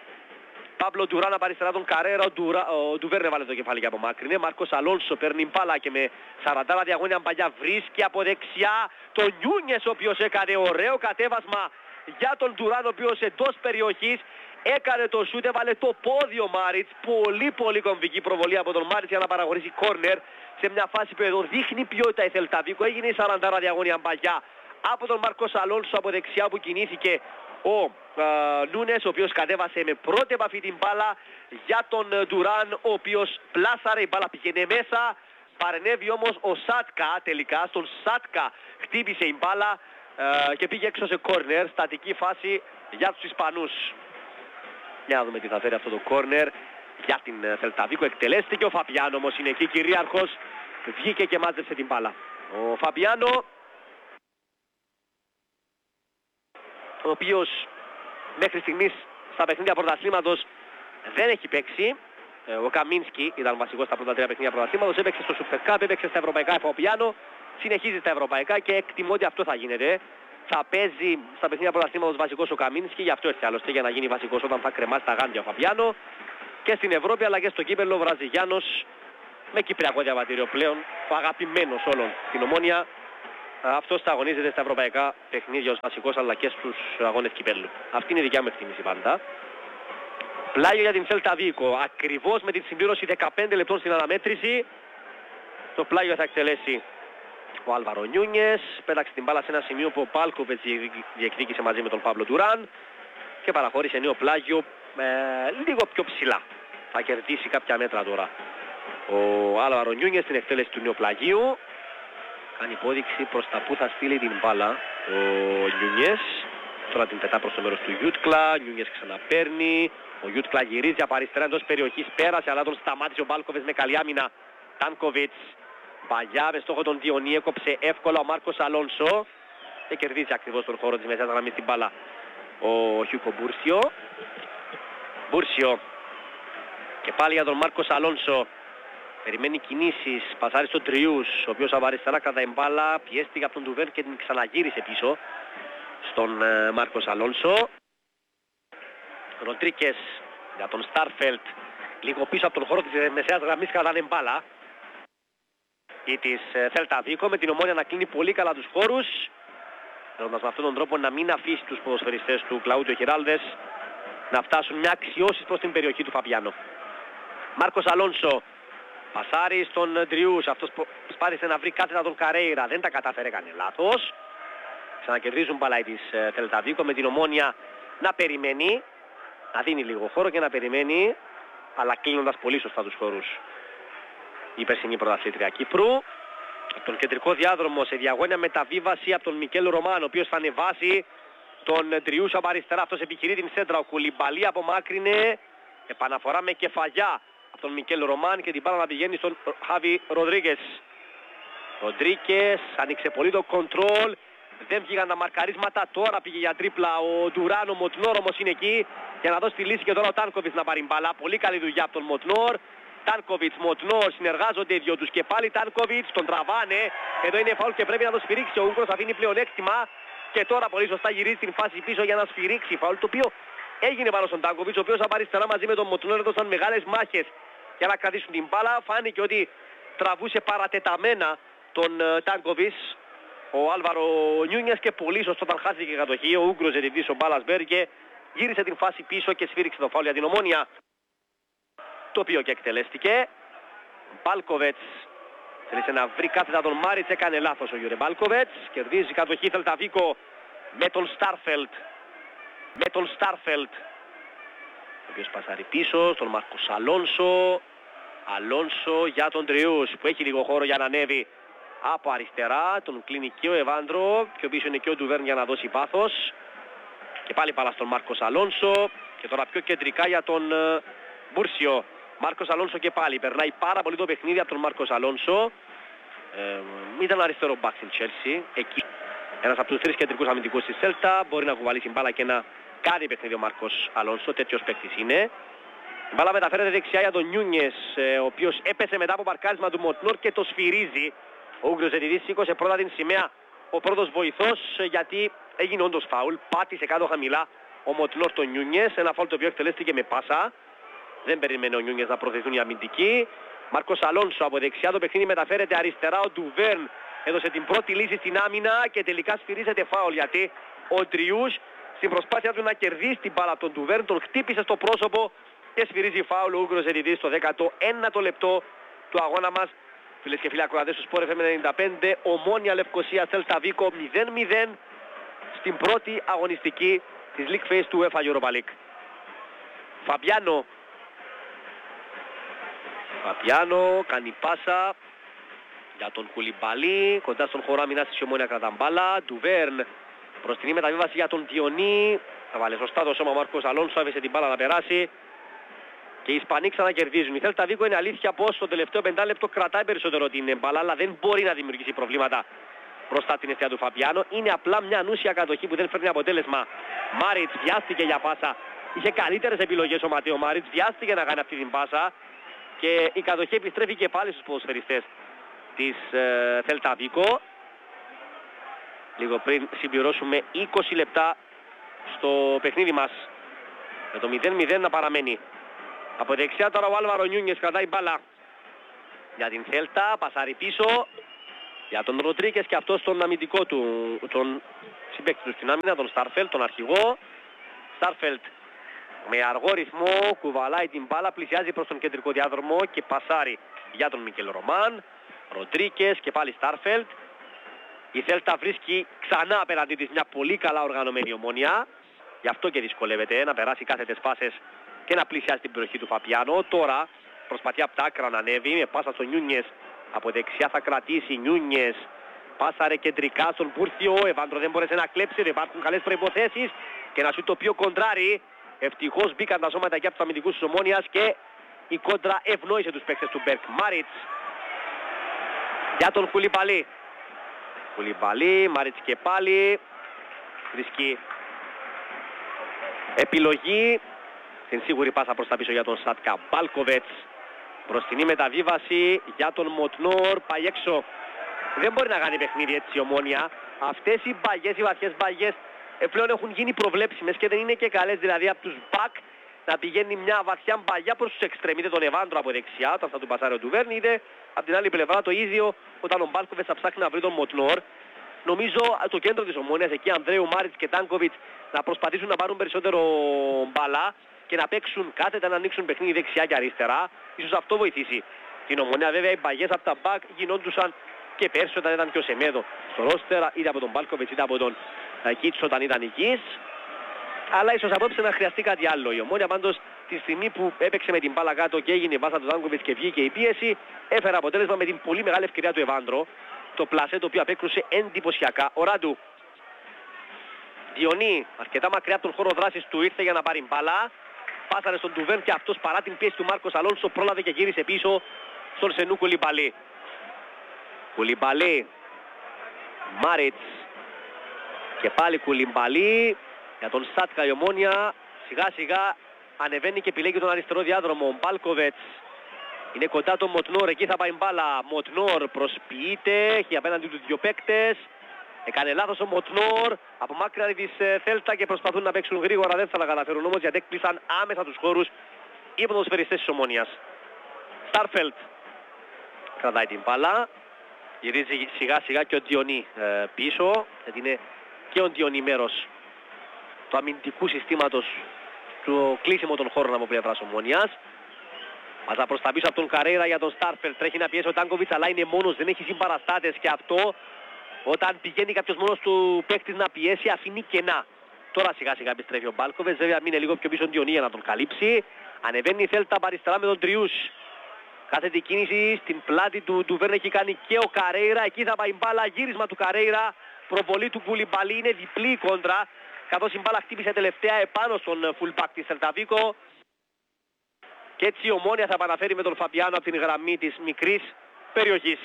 Πάμπλο Ντουράν από αριστερά τον Καρέρα, ο, Ντουρα... ο Ντουβέρν έβαλε το κεφάλι και απομάκρυνε. Μάρκος Αλόνσο παίρνει μπάλα και με σαράντα διαγώνια Μπαγιά βρίσκει από δεξιά τον Νιούνιες, ο οποίος έκανε ωραίο κατέβασμα για τον Ντουράν, ο οποίος εντός περιοχής έκανε το σούτ, έβαλε το πόδι ο Μάριτς. Πολύ πολύ κομβική προβολή από τον Μάριτς για να παραχωρήσει κόρνερ σε μια φάση που εδώ δείχνει ποιότητα η Celta Vigo. Έγινε η σαράντα διαγώνια Μπαγιά από τον Μάρκος Αλόνσο από δεξιά που κινήθηκε ο uh, Νούνες, ο οποίος κατέβασε με πρώτη επαφή την μπάλα για τον Ντουράν, ο οποίος πλάσαρε, η μπάλα πήγαινε μέσα, παρενέβη όμως ο Σάτκα τελικά, στον Σάτκα χτύπησε η μπάλα uh, και πήγε έξω σε κόρνερ, στατική φάση για τους Ισπανούς. Για να δούμε τι θα φέρει αυτό το κόρνερ για την Celta Vigo. Εκτελέστηκε ο Φαπιάνο, όμως είναι εκεί κυρίαρχος. Βγήκε και μάζεψε την μπάλα. Ο Φαπιάνο, ο οποίος μέχρι στιγμής στα παιχνίδια πρωταθλήματος δεν έχει παίξει. Ο Καμίνσκι ήταν βασικός στα πρώτα τρία παιχνίδια πρωταθλήματος. Έπαιξε στο Super Cup, έπαιξε στα ευρωπαϊκά. Ο Φαπιάνο συνεχίζει στα ευρωπαϊκά και εκτιμώ ότι αυτό θα γίνεται. Θα παίζει στα παιχνίδια πρωταθλήματος βασικός ο Καμίνσκι, γι' αυτό έρθει άλλωστε για να γίνει βασικός όταν θα κρεμάσει τα γάντια ο Φαπιάνο. Και στην Ευρώπη αλλά και στο κύπελλο ο Βραζιλιάνος με κυπριακό διαβατήριο πλέον, ο αγαπημένος όλων στην Ομόνια. Αυτός θα αγωνίζεται στα ευρωπαϊκά παιχνίδια ως βασικός αλλά και στους αγώνες κυπέλλου. Αυτή είναι η δικιά μου εκτίμηση πάντα. Πλάγιο για την Celta Vigo, ακριβώς με την συμπλήρωση δεκαπέντε λεπτών στην αναμέτρηση. Το πλάγιο θα εκτελέσει ο Άλβαρο Νιούνιες. Πέταξε την μπάλα σε ένα σημείο που ο Πάλκοβετς διεκδίκησε μαζί με τον Παύλο Ντουράν και παραχώρησε νέο πλάγιο ε, λίγο πιο ψηλά. Θα κερδίσει κάποια μέτρα τώρα ο Άλβαρο Νιούνιες στην εκτέλεση του νέου πλαγίου. Κάνει υπόδειξη προς τα που θα στείλει την μπάλα ο Νιούνιες. Τώρα την πετά προς το μέρος του Γιούτκλα. Νιούνιες ξαναπαίρνει. Ο Γιούτκλα γυρίζει από αριστερά εντός περιοχής. Πέρασε αλλά τον σταμάτησε ο Μπάλκοβετς με καλή άμυνα. Τάνκοβιτς. Μπαγιά με στόχο τον Διονί. Έκοψε εύκολα ο Μάρκος Αλόνσο. Και κερδίζει ακριβώς τον χώρο της μεσαίας γραμμής την μπάλα ο Χιούκο Μπούρσιο. Μπούρσιο. Και πάλι για τον Μάρκος Αλόνσο. Περιμένει κινήσεις, πασάρει στον Τριούς, ο οποίος από αριστερά κρατάει μπάλα, πιέστηκε από τον Ντουβέρ και την ξαναγύρισε πίσω στον ε, Μάρκος Αλόνσο. Ροντρίκες για τον Στάρφελτ, λίγο πίσω από τον χώρο της μεσαίας γραμμής κρατάνε μπάλα. Ή της ε, Celta Vigo με την Ομόνια να κλείνει πολύ καλά τους χώρους, θέλοντας με αυτόν τον τρόπο να μην αφήσει τους ποδοσφαιριστές του Κλαούντιο Χιράλδες να φτάσουν με αξιώσεις προς την περιοχή του Φαπιάνο. Μάρκος Αλόνσο. Πασάρει στον Τριούς, αυτός σπάθησε να βρει κάθετα τον Καρέιρα, δεν τα κατάφερε, έκανε λάθος. Ξανακερδίζουν μπαλάι της Celta Vigo με την Ομόνια να περιμένει, να δίνει λίγο χώρο και να περιμένει, αλλά κλείνοντας πολύ σωστά τους χώρους. Η περσινή πρωταθλήτρια Κύπρου. Από τον κεντρικό διάδρομο σε διαγώνια μεταβίβαση από τον Μικέλ Ρωμάν, ο οποίος θα ανεβάσει τον Τριούς από αριστερά, αυτός επιχειρεί την σέντρα, ο Κουλιμπαλί απομάκρυνε, επαναφορά με κεφαλιά από τον Μικέλ Ρωμάν και την μπάλα να πηγαίνει στον Χάβι Ροντρίγκες. Ροντρίγκες άνοιξε πολύ το κοντρόλ, δεν βγήκαν τα μαρκαρίσματα, τώρα πήγε για τρίπλα ο Ντουράν, ο Μοτνόρ όμως είναι εκεί για να δώσει τη λύση και τώρα ο Τάνκοβιτς να πάρει μπάλα. Πολύ καλή δουλειά από τον Μοτνόρ. Τάνκοβιτς, Μοτνόρ συνεργάζονται οι δυο τους και πάλι Τάνκοβιτς, τον τραβάνε. Εδώ είναι φαουλ και πρέπει να το σφυρίξει. Ο Ούγγρος αφήνει πλεονέκτημα και τώρα πολύ σωστά γυρίζει την φάση πίσω για να σφυρίξει. Φαουλ το οποίο έγινε πάνω στον Τάνκοβιτς, ο οποίος από αριστερά μαζί με τον Μοτνόρ έδωσαν μεγάλες μάχες για να κρατήσουν την μπάλα. Φάνηκε ότι τραβούσε παρατεταμένα τον uh, Τάνκοβιτς ο Άλβαρο Νιούνιες και πολύ σωστό όταν χάθηκε η κατοχή. Ο Ούγγρος ζητητής ο Μπάλασμπεργκε γύρισε την φάση πίσω και σφύριξε το φάουλ για την Ομόνια, το οποίο και εκτελέστηκε. Μπάλκοβετς θέλησε να βρει κάθετα τον Μάριτς, έκανε λάθος ο Γιουρε Μπάλκοβετς. Κερδίζει κατοχή Celta Vigo με τον Στάρφελτ. Με τον Στάρφελτ, ο οποίος πασάρει πίσω στον Μάρκος Αλόνσο. Αλόνσο για τον Τριούς που έχει λίγο χώρο για να ανέβει από αριστερά. Τον κλείνει και ο Εβάντρο. Πιο πίσω είναι και ο Ντουβέρν για να δώσει πάθος. Και πάλι πάλα στον Μάρκος Αλόνσο. Και τώρα πιο κεντρικά για τον uh, Μπούρσιο. Μάρκος Αλόνσο και πάλι. Περνάει πάρα πολύ το παιχνίδι από τον Μάρκος Αλόνσο. Ε, ήταν αριστερό μπακ στην Chelsea. Εκεί ένας από τους τρεις κεντρικούς αμυντικούς της Celta. Μπορεί να κουβαλήσει μπάλα και να κάνει παιχνίδι ο Μάρκος Αλόνσο. Τέτοιος παίκτης είναι. Η μπάλα μεταφέρεται δεξιά για τον Νιούνιες, ο οποίος έπεσε μετά από παρκάρισμα του Μοτνόρ και το σφυρίζει. Ο Ούγγρος ζητητής σήκωσε πρώτα την σημαία ο πρώτος βοηθός, γιατί έγινε όντως φάουλ. Πάτησε κάτω χαμηλά ο Μοτνόρ τον Νιούνιες, ένα φάουλ το οποίο εκτελέστηκε με πάσα. Δεν περιμένει ο Νιούνιες να προωθηθούν οι αμυντικοί. Μάρκος Αλόνσο από δεξιά, το παιχνίδι μεταφέρεται αριστερά. Ο Ντουβέρν έδωσε την πρώτη λύση στην άμυνα και τελικά σφυρίζεται φάουλ, γιατί ο Τριούς στην προσπάθεια του να κερδίσει την μπάλα από τον Ντουβέρν τον χτύπησε στο πρόσωπο και σφυρίζει φάουλ ο Ούγγρος ζητητής στο δέκατο ένατο λεπτό του αγώνα μας. Φίλες και φίλοι ακροατές του Sport εφ εμ ενενήντα πέντε, Ομόνια Λευκοσία Celta Vigo μηδέν μηδέν στην πρώτη αγωνιστική της League Phase του UEFA Europa League. Φαμπιάνο. Φαμπιάνο κάνει πάσα για τον Κουλιμπαλί, κοντά στον χώρο άμυνας της Ομόνια κρατά μπάλα. Ντουβέρν Μπροστινή μεταβίβαση για τον Διονύ. Θα βάλε σωστά το σώμα ο Μάρκος Αλόνσο, έβεσε την μπάλα να περάσει. Και οι Ισπανοί ξανακερδίζουν. Η Θέλτα Βίγκο είναι αλήθεια πως στο τελευταίο πεντάλεπτο κρατάει περισσότερο την μπάλα, αλλά δεν μπορεί να δημιουργήσει προβλήματα μπροστά την ευθεία του Φαπιάνο. Είναι απλά μια ανούσια κατοχή που δεν φέρνει αποτέλεσμα. Μάριτς βιάστηκε για πάσα. Είχε καλύτερες επιλογές ο Ματέο Μάριτς, βιάστηκε να κάνει αυτή την πάσα. Και η κατοχή επιστρέφει και πάλι στους ποδοσφαιριστές της ε, Θέλτα Βίγκο. Λίγο πριν συμπληρώσουμε είκοσι λεπτά στο παιχνίδι μας. Με το μηδέν μηδέν να παραμένει. Από δεξιά τώρα ο Άλβαρο Νιούνιες κρατάει μπάλα για την Θέλτα, πασάρει πίσω για τον Ροντρίκες και αυτό στον αμυντικό του, τον συμπαίκτη του στην άμυνα, τον Στάρφελτ, τον αρχηγό. Στάρφελτ με αργό ρυθμό κουβαλάει την μπάλα, πλησιάζει προς τον κεντρικό διάδρομο και πασάρει για τον Μικέλ Ρωμάν. Ροντρίκες και πάλι Στάρφελτ. Η Θέλτα βρίσκει ξανά απέναντί της μια πολύ καλά οργανωμένη Ομόνοια. Γι' αυτό και δυσκολεύεται να περάσει κάθετες πάσες και να πλησιάσει την περιοχή του Φαπιάνο. Τώρα προσπαθεί από τα άκρα να ανέβει με πάσα στον Νιούνιες. Από δεξιά θα κρατήσει Νιούνιες. Πάσαρε κεντρικά στον Πούρθιο. Ο Εβάντρο δεν μπόρεσε να κλέψει. Δεν υπάρχουν καλές προϋποθέσεις. Και να σου το πει ο κοντράρι. Ευτυχώς μπήκαν τα σώματα και από τους αμυντικούς της Ομόνοιας και η κόντρα ευνόησε τους παίκτες του Μπέρκ. Μάριτς για τον Κουλιμπαλί. Κουλιμπαλί, Μάριτς και πάλι. Βρίσκει επιλογή. Την σίγουρη πάσα προς τα πίσω για τον Σάτκα. Μπάλκοβετς. Μπροστινή μεταβίβαση για τον Μοτνόρ. Πάει έξω. Δεν μπορεί να κάνει παιχνίδι έτσι η Ομόνοια. Αυτές οι μπαγιές, οι βαθιές μπαγιές πλέον έχουν γίνει προβλέψιμες και δεν είναι και καλές. Δηλαδή από τους μπακ να πηγαίνει μια βαθιά μπαγιά προς τους εξτρέμ. Είτε τον Εβάντρο από δεξιά όταν θα του πασάρει ο Ντουβέρν, είτε από την άλλη πλευρά το ίδιο όταν ο Μπάλκοβετς θα ψάχνει να βρει τον Μοτνόρ. Νομίζω το κέντρο της Ομόνοιας εκεί, Ανδρέου, Μάριτς και Τάνκοβιτς, να προσπαθήσουν να πάρουν περισσότερο μπαλά και να παίξουν κάθετα, να ανοίξουν παιχνίδι δεξιά και αριστερά. Ίσως αυτό βοηθήσει την Ομονία. Βέβαια οι μπαγιές από τα μπακ γινόντουσαν και πέρσι όταν ήταν και ο Σεμέδο στο ρόστερα, είτε από τον Μπάλκοβιτς είτε από τον Κίτς όταν ήταν νικής. Αλλά ίσως απόψε να χρειαστεί κάτι άλλο. Η Ομόνια πάντως τη στιγμή που έπαιξε με την μπάλα κάτω και έγινε η πάσα του Τάνκοβιτς και βγήκε η πίεση, έφερε αποτέλεσμα με την πολύ μεγάλη ευκαιρία του Εβάντρο. Το πλασέ το οποίο απέκρουσε εντυπωσιακά. Ο Ράντου. Διονύ, αρκετά μακριά από τον χώρο δράσης του, ήρθε για να πάρει μπάλα. Πάσαρε στον Ντουβέρν και αυτός παρά την πίεση του Μάρκος Αλόνσο πρόλαβε και γύρισε πίσω στον Σενού Κουλιμπαλί. Κουλιμπαλί. Μάριτς. Και πάλι Κουλιμπαλί. Για τον Σάτκα η Ομόνοια σιγά σιγά ανεβαίνει και επιλέγει τον αριστερό διάδρομο. Μπάλκοβετς. Είναι κοντά τον Μοτνόρ, εκεί θα πάει μπάλα. Μοτνόρ προσποιείται, έχει απέναντι του δύο παίκτες. Έκανε λάθος ο Μοτνόρ, απομάκρυναν της Θέλτα και προσπαθούν να παίξουν γρήγορα. Δεν θα τα καταφέρουν όμως γιατί έκλεισαν άμεσα τους χώρους οι ποδοσφαιριστές της Ομόνοιας. Στάρφελτ κρατάει την μπάλα. Γυρίζει σιγά σιγά και ο Διονύ ε, πίσω. Γιατί είναι και ο Διονύ μέρος του αμυντικού συστήματος του κλείσιμο των χώρων από πλευράς Ομόνοιας. Μαζα προς τα πίσω από τον Καρέιρα για τον Στάρφελτ. Τρέχει να πιέσει ο Τάνκοβιτς αλλά είναι μόνος, δεν έχει συμπαραστάτες και αυτό όταν πηγαίνει κάποιος μόνος του παίκτης να πιέσει αφήνει κενά. Τώρα σιγά σιγά επιστρέφει ο Μπάλκοβετς, βέβαια μείνει λίγο πιο πίσω ο Διονύ για να τον καλύψει. Ανεβαίνει η Θέλτα αριστερά με τον Τριούς. Κάθετη κίνηση στην πλάτη του Ντουβέρν έχει κάνει και ο Καρέιρα. Εκεί θα πάει μπάλα, γύρισμα του Καρέιρα. Προβολή του Κουλιμπαλί, είναι διπλή η κόντρα. Καθώς η μπάλα χτύπησε τελευταία επάνω στον fullback της Θέλτα Βίγκο. Και έτσι η Ομόνοια θα επαναφέρει με τον Φαπιάνο από την γραμμή της μικρής περιοχής.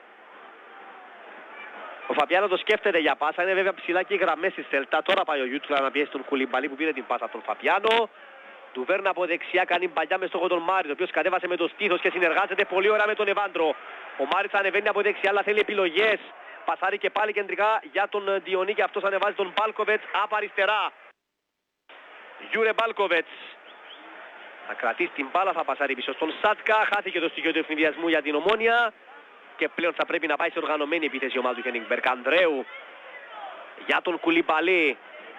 Ο Φαπιάνο το σκέφτεται για πάσα, είναι βέβαια ψηλά και οι γραμμές της Θέλτα. Τώρα πάει ο Γιούτσουλα να πιέσει τον Κουλιμπαλί που πήρε την πάσα από τον Φαπιάνο. Ντουβέρν από δεξιά κάνει μπαλιά με στόχο τον Μάριτ, ο οποίος κατέβασε με το στήθος και συνεργάζεται πολύ ωραία με τον Εβάντρο. Ο Μάριτ ανεβαίνει από δεξιά αλλά θέλει επιλογές. Πασάρει και πάλι κεντρικά για τον Διονύ και αυτός ανεβάζει τον Μπάλκοβετς από αριστερά. Γιούρε Μπάλκοβετς. Θα κρατήσει την μπάλα, θα πασάρει πίσω στον Σάτκα. Χάθηκε το στοιχείο του ευνηδιασμού για την Ομόνοια. Και πλέον θα πρέπει να πάει σε οργανωμένη επίθεση η ομάδα του Χένιγκμπεργκ. Ανδρέου για τον Κουλιμπαλί.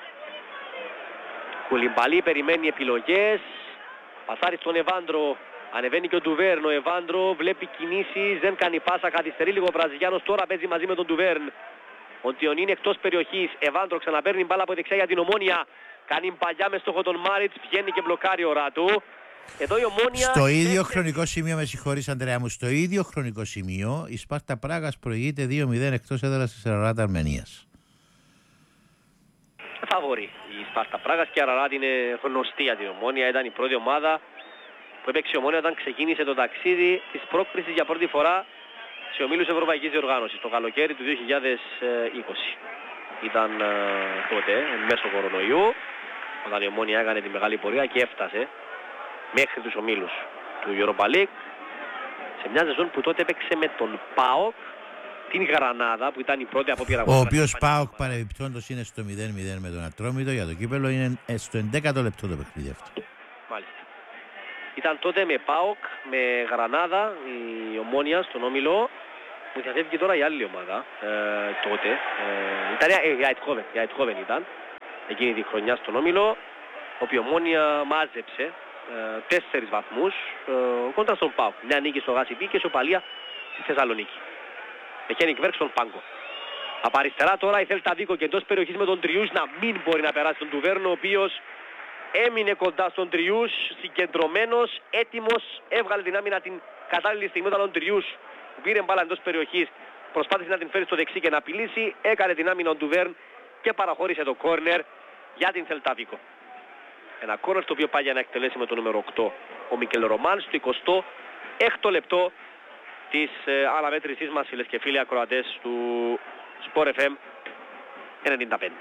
Κουλιμπαλί περιμένει επιλογές. Πασάρει στον Εβάντρο. Ανεβαίνει και ο Ντουβέρν. Ο Εβάντρο βλέπει κινήσεις. Δεν κάνει πάσα. Καθυστερεί λίγο ο Βραζιλιάνος. Τώρα παίζει μαζί με τον Ντουβέρν. Ο Ντιονί είναι εκτός περιοχής. Εβάντρο ξαναπαίρνει μπάλα από δεξιά για την Ομόνοια. Κάνει μπαλιά με στόχο τον Μάριτς. Βγαίνει και μπλοκάρει ο Ράτου. Εδώ η Ομόνοια... Στο ίδιο έχει... χρονικό σημείο, με συγχωρείς Ανδρέα μου, στο ίδιο χρονικό σημείο η Σπάρτα Πράγας προηγείται δύο μηδέν εκτός έδρας της Ρεάλ Αρμενίας. Κουλιμπαλί περιμένει επιλογές. Πασάρει στον Εβάντρο. Εβάντρο βλέπει κινήσεις. Δεν κάνει πάσα. Καθυστερεί λίγο ο Βραζιλιάνος. Τώρα παίζει μαζί με τον Ντουβέρν. Ο Ντιονί είναι εκτός περιοχής. Εβάντρο ξαναπαίρνει μπάλα από δεξιά για την Ομόνοια. Κάνει μπαλιά με στόχο τον Μάριτς. Βγαίνει και μπλοκάρει ο Ράτου. Εδώ η Ομόνοια... Στο ίδιο χρονικό σημείο, με συγχωρείς Ανδρέα μου, στο ίδιο χρονικό σημείο η Σπάρτα Πράγας προηγείται δύο μηδέν εκτός έδρας της Ρεάλ Αρμενίας. φαβορί η Σπάρτα Πράγας και Αραράτ είναι γνωστή για την Ομόνια. Ήταν η πρώτη ομάδα που έπαιξε η Ομόνια όταν ξεκίνησε το ταξίδι της πρόκρισης για πρώτη φορά σε ομίλους Ευρωπαϊκής Διοργάνωσης το καλοκαίρι του δύο χιλιάδες είκοσι. Ήταν ε, τότε εν μέσω κορονοϊού όταν η Ομόνια έκανε τη μεγάλη πορεία και έφτασε μέχρι τους ομίλους του Europa League σε μια σεζόν που τότε έπαιξε με τον ΠΑΟΚ, την Γρανάδα που ήταν η πρώτη απόπειρα. Ο οποίος ΠΑΟΚ παρεμπιπτόντως είναι στο μηδέν μηδέν με τον Ατρόμητο για το κύπελλο, είναι στο ενδέκατο λεπτό το παιχνίδι αυτό. Μάλιστα. Ήταν τότε με ΠΑΟΚ, με Γρανάδα, η Ομόνια στον όμιλο. Μου διαθέτει τώρα η άλλη ομάδα ε, τότε. Ε, ήταν ε, η Αιτχόβεν, η Αιτχόβεν ήταν εκείνη τη χρονιά στον όμιλο, όπου η Ομόνια μάζεψε ε, τέσσερις βαθμούς ε, κόντρα στον ΠΑΟΚ. Μια νίκη στο Γάσιπι και ισοπαλία στη Θεσσαλονίκη. Με Χένικ Βέρκ στον πάγκο. Από αριστερά τώρα η Θέλτα Βίκο και εντός περιοχής με τον Τριούς να μην μπορεί να περάσει τον Τουβέρνο, ο οποίος έμεινε κοντά στον Τριούς, συγκεντρωμένος, έτοιμος, έβγαλε την άμυνα την κατάλληλη στιγμή όταν ο Τριούς που πήρε μπάλα εντός περιοχής προσπάθησε να την φέρει στο δεξί και να απειλήσει, έκανε την άμυνα ο Τουβέρν και παραχώρησε το κόρνερ για την Θέλτα Βίκο. Ένα κόρνερ το οποίο πάει για να εκτελέσει με το νούμερο οκτώ ο Μικέλ Ρωμάν στο εικοστό έκτο λεπτό της ε, αναμέτρησής μας, φίλες και φίλοι ακροατές του Sport εφ εμ ενενήντα πέντε.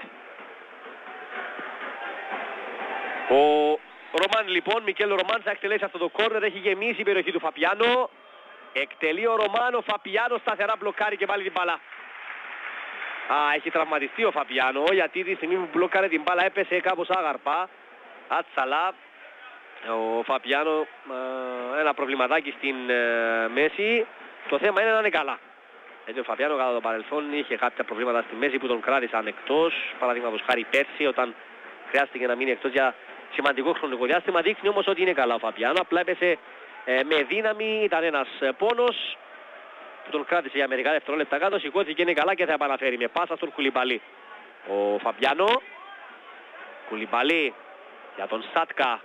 Ο Ρωμάν λοιπόν, Μικέλ Ρωμάν θα εκτελέσει αυτό το κόρνερ, έχει γεμίσει η περιοχή του Φαπιάνο. Εκτελεί ο Ρωμάν, ο Φαπιάνο σταθερά μπλοκάρει και βάλει την μπάλα. Α, έχει τραυματιστεί ο Φαπιάνο γιατί τη στιγμή που μπλοκάρει την μπάλα έπεσε κάπως άγαρπα. Άτσαλα. Ο Φαπιάνο ε, ένα προβληματάκι στην ε, μέση. Το θέμα είναι να είναι καλά. Γιατί ο Φαπιάνο κατά το παρελθόν είχε κάποια προβλήματα στη μέση που τον κράτησαν εκτός. Παραδείγματος χάρη πέρσι όταν χρειάστηκε να μείνει εκτός για σημαντικό χρονικό διάστημα. Δείχνει όμως ότι είναι καλά ο Φαπιάνο. Απλά έπεσε ε, με δύναμη, ήταν ένας ε, πόνος που τον κράτησε για μερικά δευτερόλεπτα κάτω. Σηκώθηκε, είναι καλά και θα επαναφέρει με πάσα στον Κουλιμπαλί. Ο Φαπιάνο. Κουλιμπαλί για τον Σάτκα.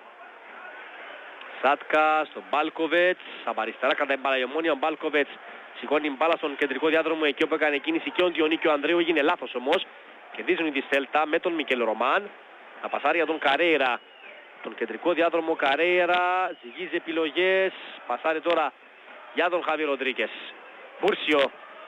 Σάτκα στον Μπάλκοβετς, από αριστερά κατά την μπάλα η Ομόνια, ο Μπάλκοβετς σηκώνει μπάλα στον κεντρικό διάδρομο εκεί όπου έκανε κίνηση και ο Διονίκη ο Ανδρέου, έγινε λάθος όμως και δίνουν τη Σέλτα με τον Μικέλ Ρωμάν, να πασάρει για τον Καρέιρα, τον κεντρικό διάδρομο Καρέιρα, ζυγίζει επιλογές, πασάρει τώρα για τον Χάβι Ροντρίκες. Μπούρσιο.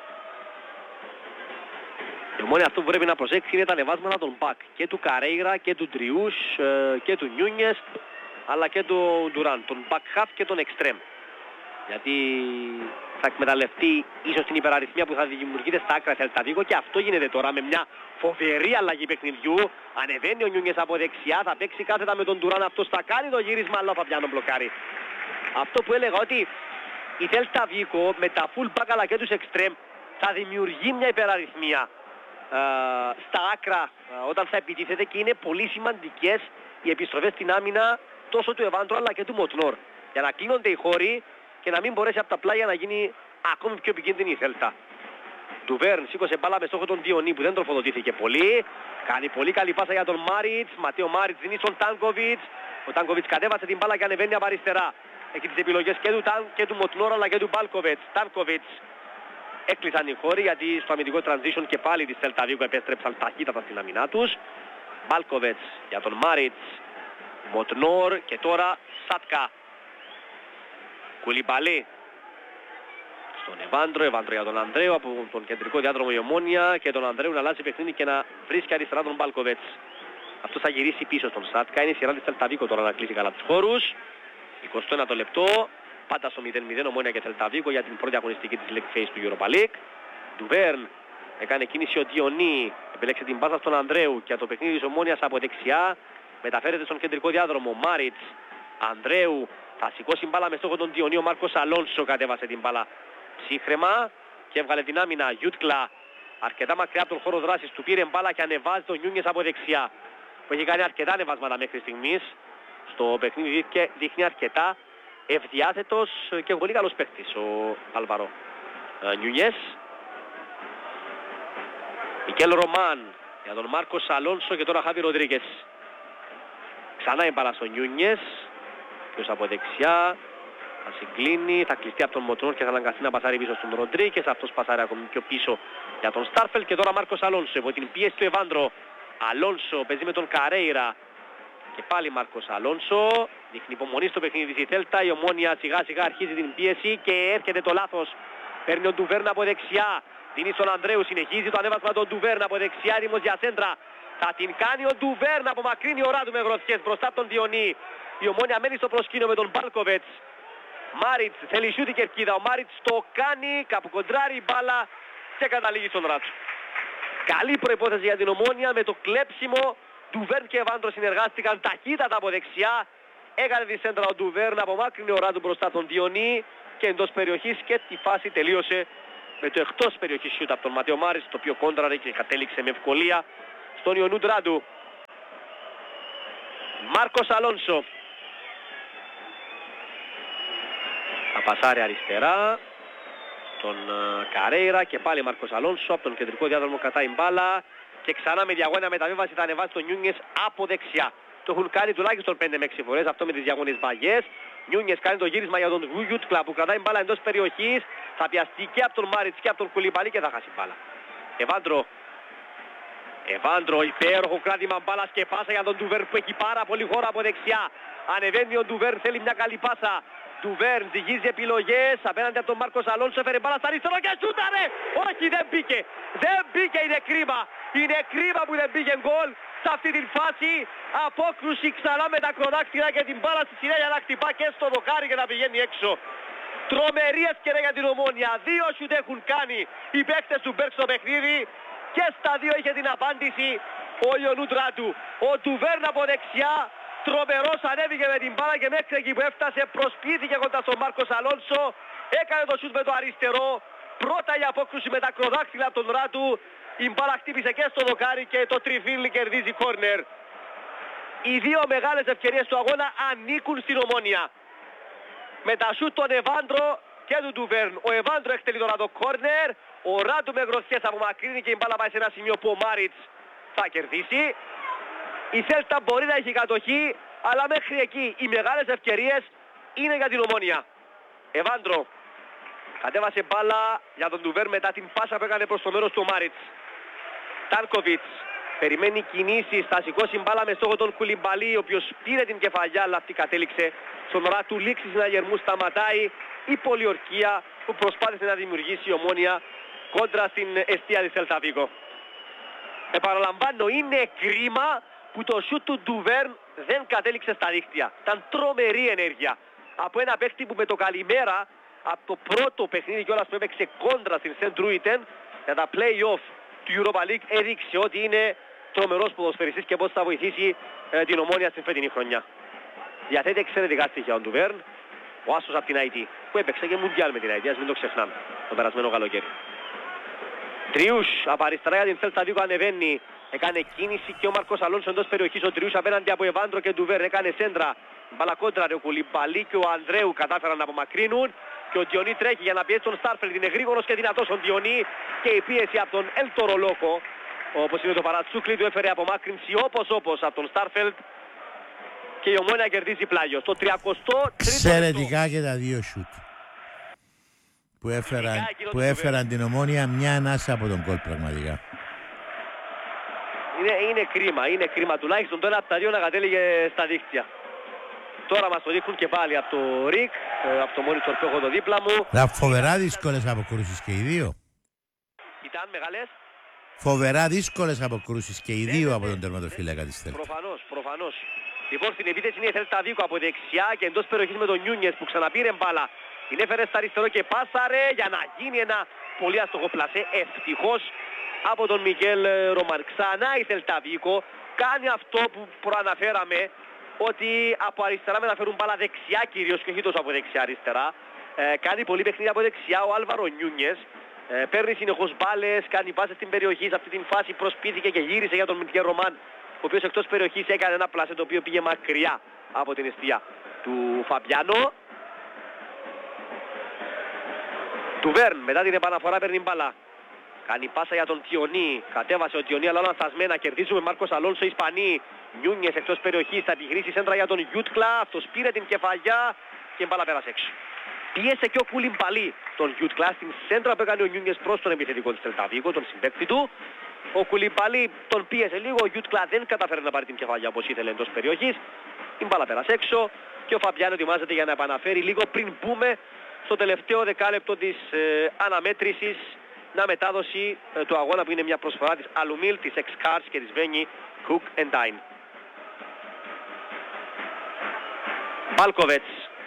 Η Ομόνια αυτό που πρέπει να προσέξει είναι τα ανεβάσματα των μπακ και του Καρέιρα και του Τριούς και του Νιούνιες αλλά και του Ντουράν, τον back half και τον extreme. Γιατί θα εκμεταλλευτεί ίσως την υπεραριθμία που θα δημιουργείται στα άκρα Θέλτα Βίκο και αυτό γίνεται τώρα με μια φοβερή αλλαγή παιχνιδιού. Ανεβαίνει ο Νιούνιες από δεξιά, θα παίξει κάθετα με τον Ντουράν, αυτό θα κάνει το γύρισμα αλλά ο Φαπιάνο μπλοκάρει. Αυτό που έλεγα ότι η Θέλτα Βίκο με τα full back αλλά και τους extreme θα δημιουργεί μια υπεραριθμία ε, στα άκρα ε, όταν θα επιτίθεται και είναι πολύ σημαντικές οι επιστροφές στην άμυνα τόσο του Εβάντρο αλλά και του Μοτνόρ για να κλείνονται οι χώροι και να μην μπορέσει από τα πλάγια να γίνει ακόμη πιο επικίνδυνη η Θέλτα. Ντουβέρν σήκωσε μπάλα με στόχο τον Διονί που δεν τροφοδοτήθηκε πολύ. Κάνει πολύ καλή πάσα για τον Μάριτς. Ματέο Μάριτς δίνει στον Τάνκοβιτς. Ο Τάνκοβιτς κατέβασε την μπάλα και ανεβαίνει από αριστερά. Έχει τις επιλογές και του, Τάν, και του Μοτνόρ αλλά και του Μπάλκοβιτς. Τάνκοβιτς. Έκλεισαν οι χώροι γιατί στο αμυντικό transition και πάλι της Θέλτα Βίκο επέστρεψαν ταχύτατα στην αμυνά τους. Μπάλκοβιτς για τον Μάριτς. Μοτνόρ και τώρα Σάτκα. Κουλιμπαλί στον Εβάντρο, Εβάντρο για τον Ανδρέου από τον κεντρικό διάδρομο η Ομόνια και τον Ανδρέου να αλλάζει παιχνίδι και να βρίσκει αριστερά τον Μπάλκοβετς. Αυτός θα γυρίσει πίσω στον Σάτκα, είναι η σειρά της Θέλτα Βίκο τώρα να κλείσει καλά τους χώρους. εικοστό ένατο λεπτό, πάντα στο μηδέν μηδέν Ομόνια και Θέλτα Βίκο για την πρώτη αγωνιστική της League Phase του Europa League. Ντουβέρν έκανε κίνηση ο Διονί, επιλέξει την πάσα στον Ανδρέου και το παιχνίδι της Ομόνιας από δεξιά μεταφέρεται στον κεντρικό διάδρομο. Μάριτς, Ανδρέου, θα σηκώσει μπάλα με στόχο τον Διονί, ο Μάρκος Αλόνσο κατέβασε την μπάλα ψύχρεμα και έβγαλε την άμυνα. Γιούτκλα αρκετά μακριά από τον χώρο δράσης, του πήρε μπάλα και ανεβάζει τον Νιούνιες από δεξιά που έχει κάνει αρκετά ανεβάσματα μέχρι στιγμής στο παιχνίδι και δείχνει αρκετά ευδιάθετος και πολύ καλός παίκτης ο Άλβαρο Νιούνιες. Μικέλ Ρωμάν για τον Μάρκος Αλόνσο και τώρα Χάβι Ροντρίκες. Ξανά η μπάλα στον Νιούνιες, ποιος από δεξιά, θα συγκλίνει, θα κλειστεί από τον Μοτρόν και θα αναγκαστεί να πασάρει πίσω στον Ροντρίκες, αυτός πασάρει ακόμη πιο πίσω για τον Στάρφελ και τώρα Μάρκος Αλόνσο υπό την πίεση του Εβάντρο. Αλόνσο παίζει με τον Καρέιρα. Και πάλι Μάρκος Αλόνσο. Δείχνει υπομονή στο παιχνίδι της η Θέλτα. Η Ομόνια σιγά σιγά αρχίζει την πίεση και έρχεται το λάθος. Παίρνει τον Ντουβέρν από δεξιά. Δίνει στον Ανδρέου. Συνεχίζει το ανέβασμα τον Ντουβέρν από δεξιά. Έτοιμος για σέντρα. Θα την κάνει ο Ντουβέρν. Απομακρύνει ο Ράντου με γροθιές μπροστά από τον Διονύ. Η Ομόνια μένει στο προσκήνιο με τον Μπάλκοβετς. Μάριτς θέλει σούτη κερκίδα. Ο Μάριτς το κάνει. Κάπου κοντράρει η μπάλα και καταλήγει στον Ράτσο. Καλή προϋπόθεση για την Ομόνια με το κλέψιμο. Ντουβέρν και Εβάντρο συνεργάστηκαν ταχύτατα από δεξιά. Έκανε τη σέντρα ο Ντουβέρν. Απομάκρυνε ο Ράντου μπροστά τον Διονύ και εντός περιοχής και τη φάση τελείωσε με το εκτός περιοχής σούτ από τον Ματέο Μάριτς, το οποίο κόντραρε και κατέληξε με ευκολία στον Ιωνούντ Ράντου. Μάρκος Αλόνσο. Θα πασάρει αριστερά στον Καρέιρα και πάλι Μάρκος Αλόνσο από τον κεντρικό διάδρομο κατάει μπάλα και ξανά με διαγώνια μεταβίβαση θα ανεβάσει τον Νιούνιες από δεξιά. Το έχουν κάνει τουλάχιστον πέντε με έξι φορές αυτό με τις διαγώνιες βαγιές. Νιούνιες κάνει το γύρισμα για τον Γουγιούτκλα που κρατάει μπάλα εντός περιοχής. Θα πιαστεί και από τον Μάριτς και από τον Κουλιμπαλί και θα χάσει μπάλα. Εβάντρο. Εβάντρο, υπέροχο κράτημα μπάλας και πάσα για τον Ντουβέρν που έχει πάρα πολύ χώρο από δεξιά. Ανεβαίνει ο Ντουβέρν, θέλει μια καλή πάσα. Ντουβέρν ζυγίζει επιλογές απέναντι από τον Μάρκος Αλόνσο, έφερε μπάλα στα αριστερό και σούταρε! Όχι, δεν μπήκε! Δεν μπήκε, είναι κρίμα! Είναι κρίμα που δεν μπήκε γκολ σε αυτή την φάση. Απόκρουση ξανά με τα κρονάκτηρα και την μπάλα στη συνέχεια να χτυπά και στο δοκάρι και να πηγαίνει έξω. Τρομερή ευκαιρία για την Ομόνια. Δύο σουτ έχουν κάνει οι παίκτες του Μπέρκ στο παιχνίδι και στα δύο είχε την απάντηση ο Ιωνούντ Ράντου. Ο Ντουβέρν από δεξιά. Τρομερός ανέβηκε με την μπάλα και μέχρι εκεί που έφτασε προσποιήθηκε κοντά στον Μάρκος Αλόνσο. Έκανε το σούτ με το αριστερό. Πρώτα η απόκρουση με τα κροδάκτυλα από τον Ράντου. Η μπάλα χτύπησε και στο δοκάρι και το τριφύλι κερδίζει κόρνερ. Οι δύο μεγάλες ευκαιρίες του αγώνα ανήκουν στην Ομόνια. Με τα σούτ των Εβάντρο και του Ντουβέρν. Ο Εβάντρο εκτελεί τώρα το κόρνερ. Ο Ράντου με γροθιές απομακρύνει και η μπάλα πάει σε ένα σημείο που ο Μάριτς θα κερδίσει. Η Θέλτα μπορεί να έχει κατοχή, αλλά μέχρι εκεί οι μεγάλες ευκαιρίες είναι για την Ομόνια. Εβάντρο κατέβασε μπάλα για τον Ντουβέρν μετά την πάσα που έκανε προς το μέρος του Μάριτς. Τάνκοβιτς περιμένει κινήσεις, θα σηκώσει μπάλα με στόχο τον Κουλιμπαλί, ο οποίος πήρε την κεφαλιά, αλλά αυτή κατέληξε στον Ράτου, λήξη συναγερμού, σταματάει η πολιορκία που προσπάθησε να δημιουργήσει η Ομόνια κόντρα στην εστία της Celta Vigo. Επαναλαμβάνω, είναι κρίμα που το σούτ του Ντουβέρν δεν κατέληξε στα δίχτυα. Ήταν τρομερή ενέργεια από ένα παίκτη που με το καλημέρα από το πρώτο παιχνίδι κιόλας που έπαιξε κόντρα στην Σεντ Ρούιτεν για τα play-off του Europa League έδειξε ότι είναι τρομερός ποδοσφαιριστής και πώς θα βοηθήσει ε, την Ομόνια στην φετινή χρονιά. Διαθέτει εξαιρετικά στοιχεία ο Ντουβέρν, ο άσος από την άι τι που έπαιξε και Μουντιάλ με την άι τι, ας μην το ξεχνάμε, το περασμένο καλοκαίρι. Τριούς από αριστερά για την Celta Vigo ανεβαίνει. Έκανε κίνηση και ο Μάρκος Αλόνσο εντός περιοχής. Ο Τριούς απέναντι από Εβάντρο και Ντουβέρν. Έκανε σέντρα. Μπαλακόντρα ο Κουλιμπαλί και ο Ανδρέου κατάφεραν να απομακρύνουν. Και ο Διονύ τρέχει για να πιέσει τον Στάρφελντ. Είναι γρήγορος και δυνατός ο Διονύ. Και η πίεση από τον Έλτορο Λόκο, όπως είναι το Παρατσούκλι, του έφερε απομάκρυνση όπως όπως από τον Στάρφελντ. Και η Ομόνια κερδίζει πλάγιο. Στο τριακοστό τρίτο. Εξαιρετικά και τα δύο σουτ που έφεραν, που έφεραν την Ομόνια μια ανάσα από τον γκολ πραγματικά. Είναι, είναι κρίμα, είναι κρίμα τουλάχιστον το ένα από τα δύο να κατέληγε στα δίκτυα. Τώρα μας το δείχνουν και πάλι από το Ρικ, από το μόνιτορ που έχω το δίπλα μου. Να φοβερά δύσκολες αποκρούσεις και οι δύο. Ήταν μεγάλες. Φοβερά δύσκολες αποκρούσεις και οι δύο ναι, από τον τερματοφύλακα της Θέλτα. Προφανώς, προφανώς. Λοιπόν, στην επίθεση είναι η Celta Vigo από δεξιά και εντός περιοχής με τον Νιούνιες που ξαναπήρε μπάλα. Την έφερε στα αριστερό και πάσαρε για να γίνει ένα πολύ άστοχο πλασέ. Ευτυχώς από τον Μικέλ Ρομάν. Ξανά η Celta Vigo κάνει αυτό που προαναφέραμε, ότι από αριστερά μεταφέρουν μπάλα δεξιά κυρίως και όχι τόσο από δεξιά αριστερά. Ε, κάνει πολύ παιχνίδι από δεξιά ο Άλβαρο Νιούνιες. Ε, παίρνει συνεχώς μπάλες, κάνει πάσες στην περιοχή. Σε αυτή την φάση προσπίθηκε και γύρισε για τον Μικέλ Ρομάν, ο οποίος εκτός περιοχής έκανε ένα πλασέ το οποίο πήγε μακριά από την εστία του Φαμπιάνο. Ντουβέρν μετά την επαναφορά παίρνει μπάλα. Κάνει πάσα για τον Τιονί. Κατέβασε ο Τιονί αλλά λανθασμένα. Κερδίζουμε Μάρκος Αλόνσο Ισπανί. Νιούνιες εκτός περιοχής. Θα επιχειρήσει σέντρα για τον Γιούτκλα. Αυτός πήρε την κεφαλιά και η μπάλα πέρασε έξω. Πίεσε και ο Κουλιμπαλί τον Γιούτκλα στην σέντρα που έκανε ο Νιούνιες προς τον επιθετικό της Celta Vigo, τον συμπαίκτη του. Ο Κουλιμπαλί τον πίεσε λίγο, ο Γιούτκλα δεν καταφέρει να πάρει την κεφαλιά όπως ήθελε εντός περιοχής. Η μπάλα πέρασε έξω και ο Φαμπιάνο ετοιμάζεται για να επαναφέρει λίγο πριν μπούμε στο τελευταίο δεκάλεπτο της ε, αναμέτρησης, να μετάδοση ε, του αγώνα που είναι μια προσφορά της Αλουμίλ, της X-Cars και της Βένι Cook and Dine. Μπάλκοβετς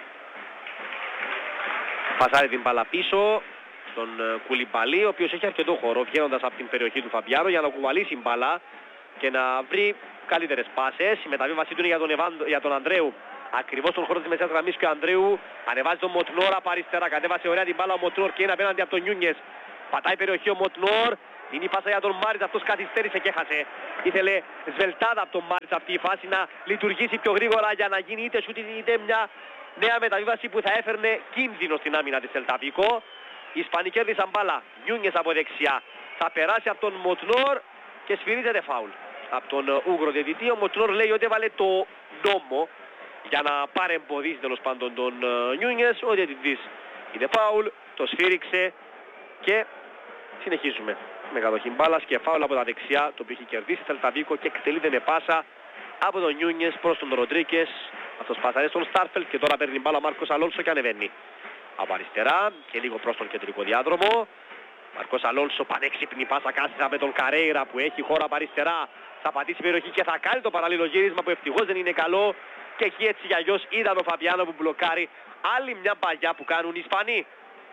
πασάρει την μπάλα πίσω στον ε, Κουλιμπαλί, ο οποίος έχει αρκετό χώρο βγαίνοντας από την περιοχή του Φαμπιάνο για να κουβαλήσει μπάλα και να βρει καλύτερες πάσες. Η μεταβίβασή του είναι για τον, Ευάν, για τον Ανδρέου. Ακριβώς στον χώρο της μεσαίας γραμμής και ο Ανδρέου ανεβάζει τον Μοτνόρ από αριστερά. Κατέβασε ωραία την μπάλα ο Μοτνόρ και είναι απέναντι από τον Νιούνιες. Πατάει περιοχή ο Μοτνόρ. Είναι η πάσα για τον Μάριτς, αυτός καθυστέρησε και έχασε. Ήθελε σβελτάδα από τον Μάριτς αυτή η φάση να λειτουργήσει πιο γρήγορα για να γίνει είτε σούτ είτε μια νέα μεταβίβαση που θα έφερνε κίνδυνο στην άμυνα της Celta Vigo. Οι Ισπανοί κέρδισαν μπάλα. Νιούνιες από δεξιά. Θα περάσει από τον Μοτνόρ και σφυρίζεται φάουλ από τον Ούγγρο διαιτητή. Ο Μοτνόρ λέει ότι έβαλε το νόμο για να παρεμποδίσει τέλος πάντων τον Νιούνιες. Ο διαιτητής είναι φάουλ, το σφύριξε και συνεχίζουμε με κατοχή μπάλας και φάουλ από τα δεξιά, το οποίο έχει κερδίσει η Celta Vigo και εκτελείται με πάσα από τον Νιούνιες προς τον Ροντρίκες. Αυτός πάσαρε στον Στάρφελτ και τώρα παίρνει μπάλα ο Μάρκος Αλόνσο και ανεβαίνει από αριστερά και λίγο προς τον κεντρικό διάδρομο. Μάρκος Αλόνσο, πανέξυπνη πάσα κάθισα με τον Καρέιρα που έχει χώρα από αριστερά. Θα πατήσει περιοχή και θα κάνει το παραλληλο γύρισμα που ευτυχώς δεν είναι καλό. Και εκεί έτσι για αλλιώς είδαμε ο Φαμπιάνο που μπλοκάρει. Άλλη μια παγιά που κάνουν οι Ισπανοί.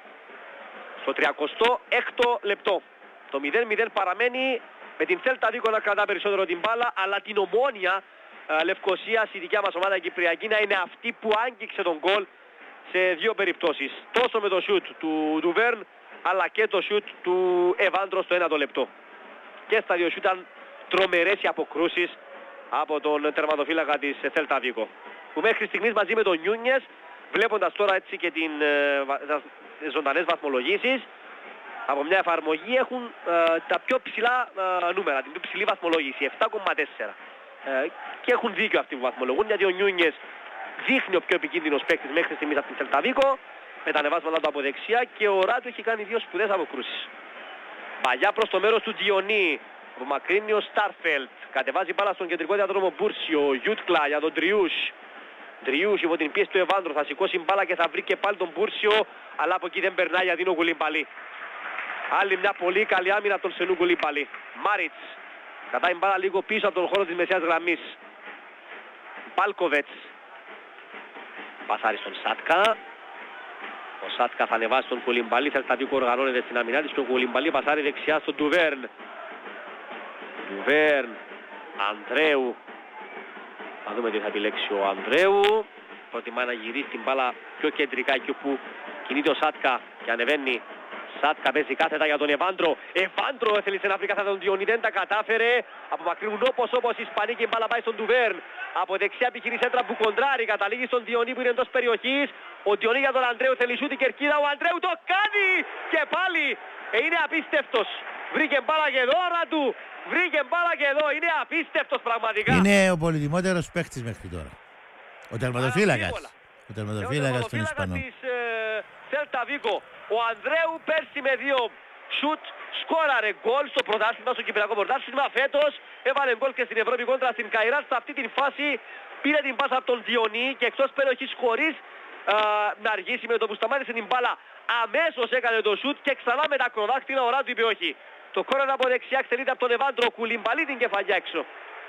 Στο τριακοστό έκτο λεπτό. Το μηδέν μηδέν παραμένει με την Celta Vigo να κρατά περισσότερο την μπάλα, αλλά την Ομόνοια ε, Λευκοσίας, η δικιά μας ομάδα Κυπριακή, να είναι αυτή που άγγιξε τον γκολ σε δύο περιπτώσεις. Τόσο με το σιούτ του Ντουβέρν, αλλά και το σιούτ του Εβάντρο στο ένατο λεπτό. Και στα δύο σιούτ ήταν τρομερές οι αποκρούσεις από τον τερματοφύλακα της Celta Vigo, που μέχρι στιγμής μαζί με τον Νιούνιες, βλέποντας τώρα έτσι και την ε, ζωντανές βαθμολογήσεις από μια εφαρμογή, έχουν ε, τα πιο ψηλά ε, νούμερα, την πιο ψηλή βαθμολόγηση, επτά κόμμα τέσσερα. Ε, και έχουν δίκιο αυτοί που βαθμολογούν, γιατί ο Νιούνιες δείχνει ο πιο επικίνδυνος παίκτης μέχρι στιγμής από την Celta Vigo, με τα ανεβάσματα του από δεξιά, και ο Ράτου έχει κάνει δύο σπουδαίες αποκρούσεις. Παλιά προς το μέρος του Διονί, απομακρύνει ο Στάρφελτ, κατεβάζει μπάλα στον κεντρικό διαδρόμο Μπούρσιο, Γιούτκλα για τον Τριούς. Τριούς υπό την πίεση του Εβάντρο, θα σηκώσει μπάλα και θα βρει και πάλι τον Μπούρσιο, αλλά από εκεί δεν περνάει γιατί είναι ο Κουλιμπαλί. Άλλη μια πολύ καλή άμυνα από τον Σενού Κουλιμπαλί. Μάριτς, κατάει μπάλα λίγο πίσω από τον χώρο της μεσαίας γραμμής. Μπάλκοβετς, πασάρει στον Σάτκα. Ο Σάτκα θα ανεβάσει τον Κουλιμπαλί, Celta Vigo οργανώνεται στην άμυνά της και ο Κουλιμπαλί πασάρει δεξιά στον Ντουβέρν. Ντουβέρν, Ανδρέου. Θα δούμε τι θα επιλέξει ο Ανδρέου. Προτιμάει να γυρίσει την μπάλα πιο κεντρικά εκεί που κινείται ο Σάτκα και ανεβαίνει. Σάτκα παίζει κάθετα για τον Εβάντρο. Εβάντρο έθελε να βρει κάθετα τον Διονί, δεν τα κατάφερε. Απομακρύνουν όπως όπως οι Ισπανοί και η μπάλα πάει στον Ντουβέρν. Από δεξιά επιχειρεί έντρα που κοντράρει, καταλήγει στον Διονί που είναι εντός περιοχής. Ο Διονί για τον Ανδρέου θέλει σούτη κερκίδα, ο Ανδρέου το κάνει και πάλι ε, είναι απίστευτος. Βρήκε μπάλα και εδώ του, βρήκε μπάλα και εδώ, είναι απίστευτος πραγματικά. Είναι ο πολυτιμότερος παίκτης μέχρι τώρα. Ο τερματοφύλακας. Ο τερματοφύλακας των Ισπανών. Της ε, Celta Vigo. Ο Ανδρέου πέρσι με δύο σουτ σκόραρε γκολ στο πρωτάθλημα, στο Κυπριακό πρωτάθλημα. Φέτος έβαλε γκολ και στην Ευρώπη κόντρα στην Καϊράτ. Σε αυτή την φάση πήρε την πάσα από τον Διονί και εκτός περιοχής χωρίς α, να αργήσει, με το που σταμάτησε την μπάλα αμέσως έκανε το σουτ και ξανά με τα κροδάκτυλα ο Ράτου είπε όχι. Το κόρνερ από δεξιά εκτελείται από τον Εβάντρο, Κουλιμπαλί την κεφαλιά έξω.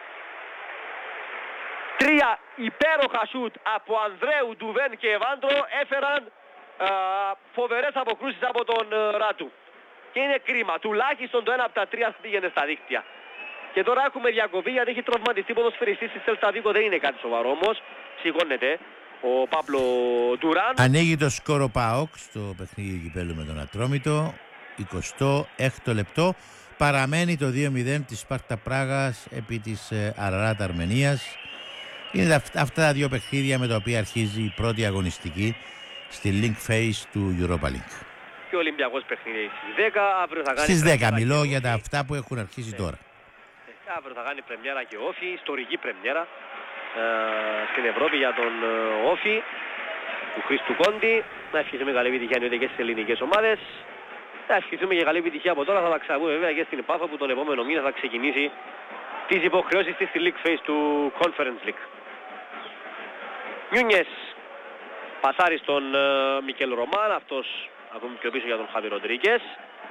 Τρία υπέροχα σουτ από Ανδρέου, Ντουβέν και Εβάντρο έφεραν α, φοβερές αποκρούσεις από τον α, Ράτου. Και είναι κρίμα, τουλάχιστον το ένα από τα τρία πήγαινε στα δίκτυα. Και τώρα έχουμε διακοπή γιατί έχει τραυματιστεί ποδοσφαιριστής της Celta Vigo, δεν είναι κάτι σοβαρό όμως. Σηκώνεται ο Παύλο Ντουράν. Ανοίγει το σκόρο ΠΑΟΚ στο παιχνίδι κυπέλλου με τον Ατρόμητο. εικοστό έκτο λεπτό. Παραμένει το δύο μηδέν της Σπάρτα Πράγας επί της Αραράτ Αρμενίας. Είναι αυτά τα δύο παιχνίδια με τα οποία αρχίζει η πρώτη αγωνιστική στη Link Phase του Europa League. Και ο Ολυμπιακός παιχνίδι στις δέκα. Αύριο θα κάνει στις δέκα μιλώ για τα αυτά που έχουν αρχίσει τώρα. Ε, αύριο θα κάνει πρεμιέρα και Όφη, ιστορική πρεμιέρα ε, στην Ευρώπη για τον ε, Όφη του Χρήστου Κόντι. Να ευχηθούμε καλή επιτυχία εννοείται και στις ελληνικές ομάδες. Θα ευχηθούμε και καλή επιτυχία από τώρα. Θα τα ξαναπούμε βέβαια και στην Πάφο που τον επόμενο μήνα θα ξεκινήσει τις υποχρεώσεις της στη League Phase του Conference League. Νιούνιες. Πασάρι στον uh, Μικέλ Ρωμάν. Αυτός ακόμη πιο πίσω για τον Χάβι Ροντρίγκες.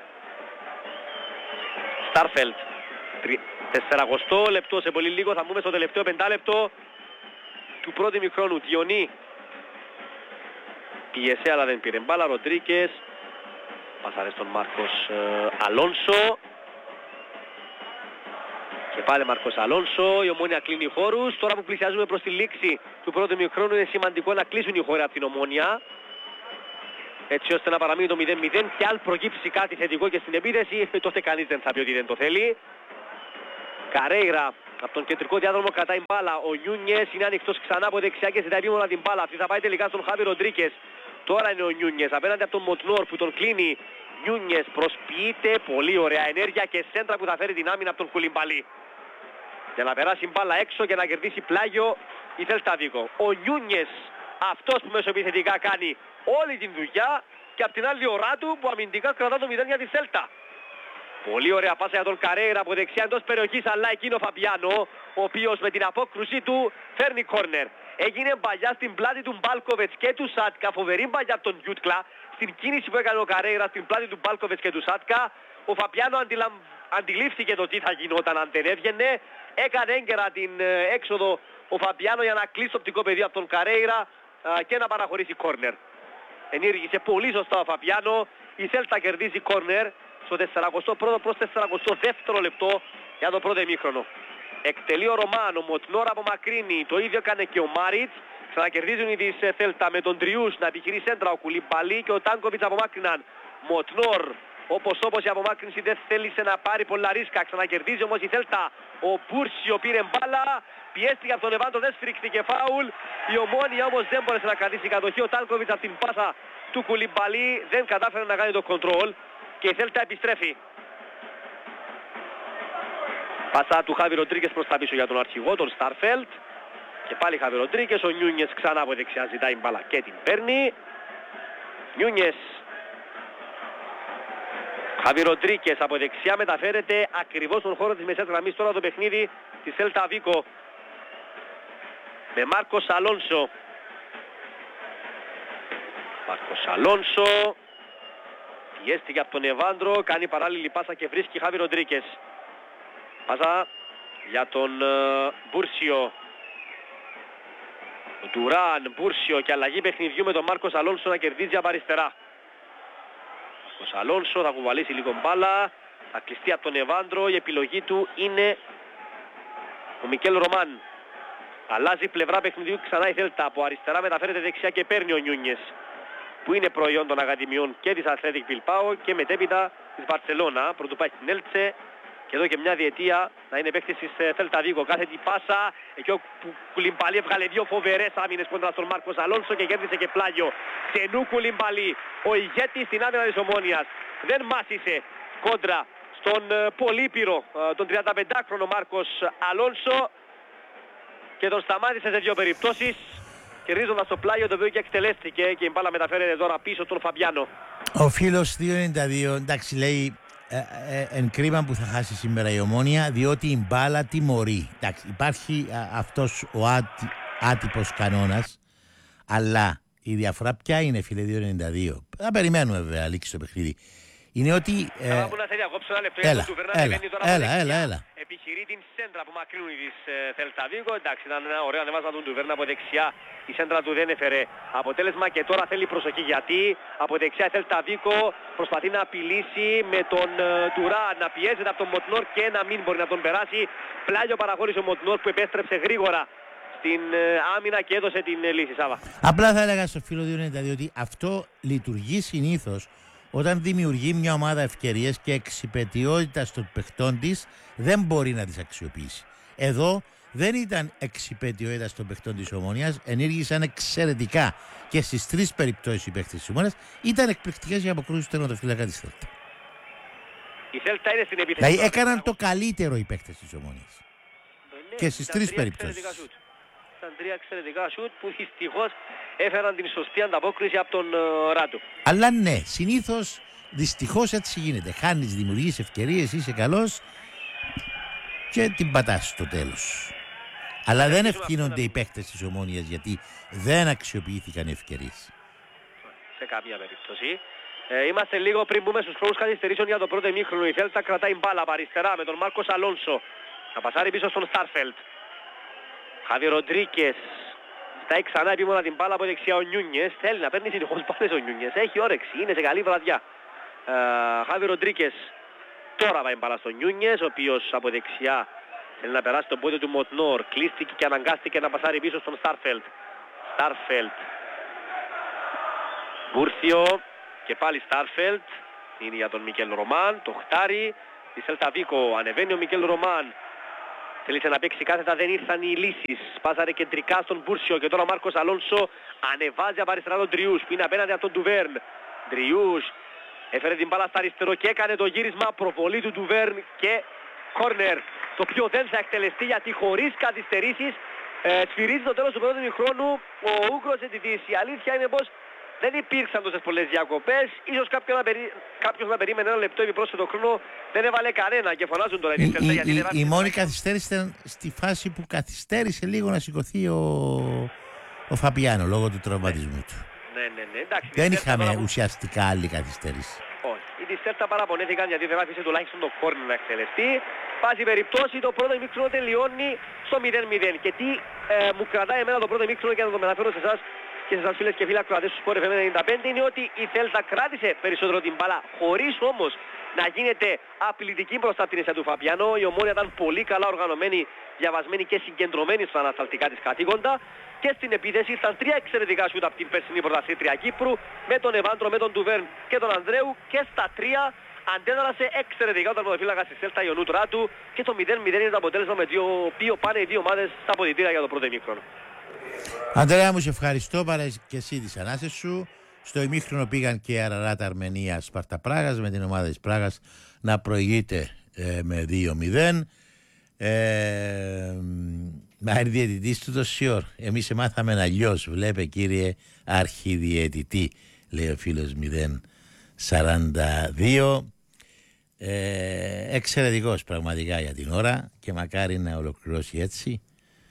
Στάρφελτ. τεσσαραγοστό λεπτό σε πολύ λίγο. Θα μπούμε στο τελευταίο πεντάλεπτο του πρώτου ημιχρόνου. Διονύ. Πίεσε αλλά δεν πήρε μπάλα. Ροντρίγκες. Πασάρι στον Μάρκος uh, Αλόνσο. Και πάλι Μάρκος Αλόνσο. Η Ομόνια κλείνει χώρους. Τώρα που πλησιάζουμε προς τη λήξη του πρώτου ημιχρόνου είναι σημαντικό να κλείσουν οι χώροι από την Ομόνια. Έτσι ώστε να παραμείνει το μηδέν μηδέν και αν προκύψει κάτι θετικό και στην επίθεση τότε κανείς δεν θα πει ότι δεν το θέλει. Καρέιρα από τον κεντρικό διάδρομο κρατάει μπάλα. Ο Νιούνιες είναι ανοιχτός ξανά από δεξιά και ζητάει επίμονα την μπάλα. Αυτή θα πάει τελικά στον Χάβι Ροντρίγκες. Τώρα είναι ο Νιούνιες απέναντι από τον Μοτνόρ που τον κλείνει. Νιούνιες προσποιείται, πολύ ωραία ενέργεια και σέντρα που θα φέρει την άμυνα από τον Κουλιμπαλί. Για να περάσει μπάλα έξω και να κερδίσει πλάγιο η Θέλτα Βίκο. Ο Νιούνιες, αυτός που μεσοεπιθετικά κάνει όλη την δουλειά και από την άλλη ώρα του που αμυντικά κρατά το μηδέν για τη Θέλτα. Πολύ ωραία πάσα για τον Καρέιρα από δεξιά εντός περιοχής, αλλά εκείνο ο Φαμπιάνο, ο οποίος με την απόκρουσή του φέρνει κόρνερ. Έγινε μπαλιά στην πλάτη του Μπάλκοβετς και του Σάτκα, φοβερή μπαλιά από τον Γιούτκλα. Στην κίνηση που έκανε ο Καρέιρα στην πλάτη του Μπάλκοβετς και του Σάτκα, ο Φαμπιάνο αντιλαμ... αντιλήφθηκε το τι θα γινόταν αν δεν έβγαινε. Έκανε έγκαιρα την έξοδο ο Φαμπιάνο για να κλείσει το οπτικό πεδίο από τον Καρέιρα και να παραχωρήσει κόρνερ. Ενήργησε πολύ σωστά ο Φαμπιάνο. Η Θέλτα κερδίζει κόρνερ στο σαράντα πρώτο προς σαράντα δεύτερο λεπτό για το πρώτο ημίχρονο. Εκτελεί ο Ρωμάνο, Μοτνόρ απομακρύνει, το ίδιο έκανε και ο Μάριτς. Ξανακερδίζουν οι της Θέλτα με τον Τριούς να επιχειρεί σέντρα, ο Κουλιμπαλί και ο Τάνκοβιτς απομάκρυναν. Μοτνόρ, όπως όπως η απομάκρυνση δεν θέλησε να πάρει πολλά ρίσκα. Ξανακερδίζει όμως η Θέλτα. Ο Μπούρσιο πήρε μπάλα, πιέστηκε από τον Εβάντο, δεν σφυρίχθηκε φάουλ. Η Ομόνια όμως δεν μπόρεσε να κρατήσει κατοχή. Ο Τάνκοβιτς από την πάσα του Κουλιμπαλί δεν κατάφερε να κάνει το κοντρόλ και η Θέλτα επιστρέφει. Πάσα του Χάβι Ροντρίγκες προς τα πίσω για τον αρχηγό, τον Στάρφελτ. Και πάλι Χάβι Ροντρίγκες, ο Νιούνιες ξανά από δεξιά ζητάει μπάλα και την παίρνει. Νιούνιες. Χάβι Ροντρίγκες από δεξιά μεταφέρεται ακριβώς στον χώρο της μεσαίας γραμμής τώρα το παιχνίδι της Celta Vigo. Με Μάρκος Αλόνσο. Μάρκος Αλόνσο. Πιέστηκε από τον Εβάντρο, κάνει παράλληλη πάσα και βρίσκει Χάβι Ροντρίγκες. Πάσα για τον uh, Μπούρσιο. Ο Ντουράν, Μπούρσιο και αλλαγή παιχνιδιού με τον Μάρκος Αλόνσο να κερδίζει από αριστερά. Μάρκος Αλόνσο θα κουβαλήσει λίγο μπάλα, θα κλειστεί από τον Εβάντρο, η επιλογή του είναι ο Μικέλ Ρωμάν. Αλλάζει πλευρά παιχνιδιού ξανά η Θέλτα, από αριστερά μεταφέρεται δεξιά και παίρνει ο Νιούνιες, που είναι προϊόν των ακαδημιών και της Athletic Bilbao και μετέπειτα της Βαρσελόνα, πρωτού πάει στην Έλτσε. Και εδώ και μια διετία να είναι παίκτης της Celta Vigo. Κάθετη πάσα, εκεί ο Κουλιμπαλί έβγαλε δύο φοβερές άμυνες κοντά στον Μάρκος Αλόνσο και κέρδισε και πλάγιο. Ξενού Κουλιμπαλί, ο ηγέτης στην άμυνα της Ομόνιας. Δεν μάσησε κόντρα στον πολύπειρο, τον τριανταπεντάχρονο Μάρκος Αλόνσο και τον σταμάτησε σε δύο περιπτώσεις, κερδίζοντας το πλάγιο το οποίο και εκτελέστηκε και η μπάλα μεταφέρεται τώρα πίσω τον Φαμπιάνο. Ο φίλος δύο ενενήντα δύο, εντάξει, λέει ε, ε, εν κρίμα που θα χάσει σήμερα η Ομόνια, διότι η μπάλα τιμωρεί. Εντάξει, υπάρχει α, αυτός ο άτι, άτυπος κανόνας, αλλά η διαφορά ποια είναι, φίλε, δύο ενενήντα δύο. Θα περιμένουμε βέβαια, λήξει το παιχνίδι. Είναι ότι... Ε, Καλά που να θέλει ακόψω ένα λεπτό, έλα, του Βερνά έλα, τώρα έλα, έλα, έλα. Επιχειρεί την σέντρα που μακρύνουν της Celta Vigo. Εντάξει, ήταν ένα ωραίο ανεβάσμα του Βερνά από δεξιά. Η σέντρα του δεν έφερε αποτέλεσμα και τώρα θέλει προσοχή, γιατί από δεξιά η Celta Vigo προσπαθεί να απειλήσει με τον Ντουρά, να πιέζεται από τον Μοτνόρ και να μην μπορεί να τον περάσει. Πλάγιο παραχώρησε ο Μοτνόρ που επέστρεψε γρήγορα στην άμυνα και έδωσε την λύση. Σάβα. Απλά θα έλεγα στο φίλο δύο ενενήντα δύο ότι αυτό λειτουργεί συνήθως όταν δημιουργεί μια ομάδα ευκαιρίες και εξυπαιτιότητα των παιχτών της δεν μπορεί να τις αξιοποιήσει. Εδώ δεν ήταν εξυπαιτιότητα των παιχτών της Ομόνιας, ενήργησαν εξαιρετικά και στις τρεις περιπτώσεις οι παίχτες της Ομόνιας, ήταν εκπληκτικές οι αποκρούσεις του τερματοφύλακα της Θέλτα. Η Θέλτα είναι στην επίθεση. Δηλαδή έκαναν το καλύτερο οι παίχτες της Ομόνιας. Ναι, και στις τρεις περιπτώσεις. Ήταν τρία εξαιρετικά σουτ που δυστυχώς έφεραν την σωστή ανταπόκριση από τον uh, Ράτου. Αλλά ναι, συνήθως δυστυχώς έτσι γίνεται. Χάνεις, δημιουργείς ευκαιρίες, είσαι καλός και την πατάς στο τέλος. Αλλά δεν ευθύνονται οι παίκτες της Ομόνοιας γιατί δεν αξιοποιήθηκαν οι ευκαιρίες. Σε κάποια περίπτωση. Ε, είμαστε λίγο πριν μπούμε στους χρόνους καθυστερήσεων για το πρώτο ημίχρονο. Η Θέλτα κρατάει μπάλα από αριστερά με τον Μάρκος Αλόνσο. Θα πασάρει πίσω στον Στάρφελτ. Χάβι Ροντρίκες. Ζητάει ξανά επίμονα την μπάλα από δεξιά ο Νιούνιες. Θέλει να παίρνει συνεχώς μπάλες ο Νιούνιες. Έχει όρεξη, είναι σε καλή βραδιά. Ε, Χάβι Ροντρίκες. Τώρα πάει μπάλα στον Νιούνιες, ο οποίος από δεξιά θέλει να περάσει τον πόδι του Μοτνόρ. Κλείστηκε και αναγκάστηκε να πασάρει πίσω στον Στάρφελτ. Στάρφελτ. Μπούρθιο. Και πάλι Στάρφελτ. Είναι για τον Μικέλ Ρωμάν. Το χτάρι της Σέλτα Βίκο. Ανεβαίνει ο Μικέλ Ρωμάν. Θέλησε να παίξει κάθετα, δεν ήρθαν οι λύσεις. Πάσαρε κεντρικά στον Μπούρσιο και τώρα ο Μάρκος Αλόνσο ανεβάζει από αριστερά τον Τριούς που είναι απέναντι από τον Ντουβέρν. Τριούς έφερε την μπάλα στα αριστερό και έκανε το γύρισμα, προβολή του Ντουβέρν και κόρνερ. Το οποίο δεν θα εκτελεστεί γιατί χωρίς καθυστερήσεις ε, σφυρίζει το τέλος του πρώτου ημιχρόνου ο Ούγκρος αιτητής. Η αλήθεια είναι πως δεν υπήρξαν τόσες πολλές διακοπές. Ίσως κάποιος να, περί... κάποιος να περίμενε ένα λεπτό επιπρόσθετο χρόνο. Δεν έβαλε κανένα και φωνάζουν τώρα. Η, η, η, η, η μόνη καθυστέρηση ήταν στη φάση που καθυστέρησε λίγο να σηκωθεί ο, ο Φαπιάνο λόγω του τραυματισμού του. Ναι, ναι, ναι. Εντάξει, δεν είχαμε παραπο... ουσιαστικά άλλη καθυστέρηση. Όχι. Οι της Θέλτα παραπονέθηκαν γιατί δεν άφησε τουλάχιστον το κόρνερ να εκτελεστεί. Πάση περιπτώσει το πρώτο ημίχρονο τελειώνει στο μηδέν μηδέν. Και τι ε, μου κρατάει εμένα το πρώτο ημίχρονο και να το μεταφέρω σε εσάς και σε εσάς φίλες και φίλοι ακροατές του Sport εφ εμ ενενήντα πέντε είναι ότι η Θέλτα κράτησε περισσότερο την μπάλα χωρίς όμως να γίνεται απειλητική μπροστά από την έσια του Φαπιάνο. Η Ομόνια ήταν πολύ καλά οργανωμένη, διαβασμένη και συγκεντρωμένη στα ανασταλτικά της καθήκοντα. Και στην επίθεση ήρθαν τρία εξαιρετικά σούτ από την περσινή πρωταθλήτρια Κύπρου με τον Εβάντρο, με τον Ντουβέρν και τον Ανδρέου και στα τρία αντέδρασε εξαιρετικά ο τερματοφύλακας της Θέλτα Ιωνού Τράτου και το μηδέν μηδέν είναι το αποτέλεσμα με το οποίο πάνε οι δύο ομάδες στα αποδυτήρια για το πρώτο ημίχρονο. Αντρέα μου, σε ευχαριστώ πάρα και εσύ τις ανάσες σου. Στο ημίχρονο πήγαν και η Αραράτα Αρμενία Σπάρτα Πράγας με την ομάδα της Πράγας να προηγείται ε, με δύο μηδέν. Ε, να είναι διαιτητής του το σιόρ. Εμείς μάθαμε αλλιώς. Βλέπε κύριε αρχιδιαιτητή, λέει ο φίλος μηδέν σαράντα δύο. Ε, εξαιρετικός πραγματικά για την ώρα και μακάρι να ολοκληρώσει έτσι.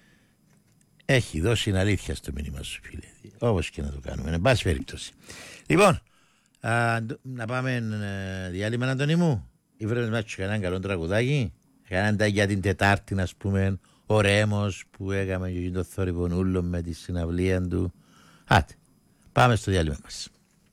Έχει δώσει αλήθεια στο μήνυμα σου, φίλε. Όπως και να το κάνουμε. Εν πάση περιπτώσει. Λοιπόν, α, να πάμε ε, διάλειμμα, Αντώνη μου. Ή βρέμες μάτσο κανέναν καλό τραγουδάκι. Κανέναν για την Τετάρτη, να πούμε, ο Ρέμος που έκαμε και το θόρυβο ούλο με τη συναυλία του. Άτε, πάμε στο διάλειμμα μας.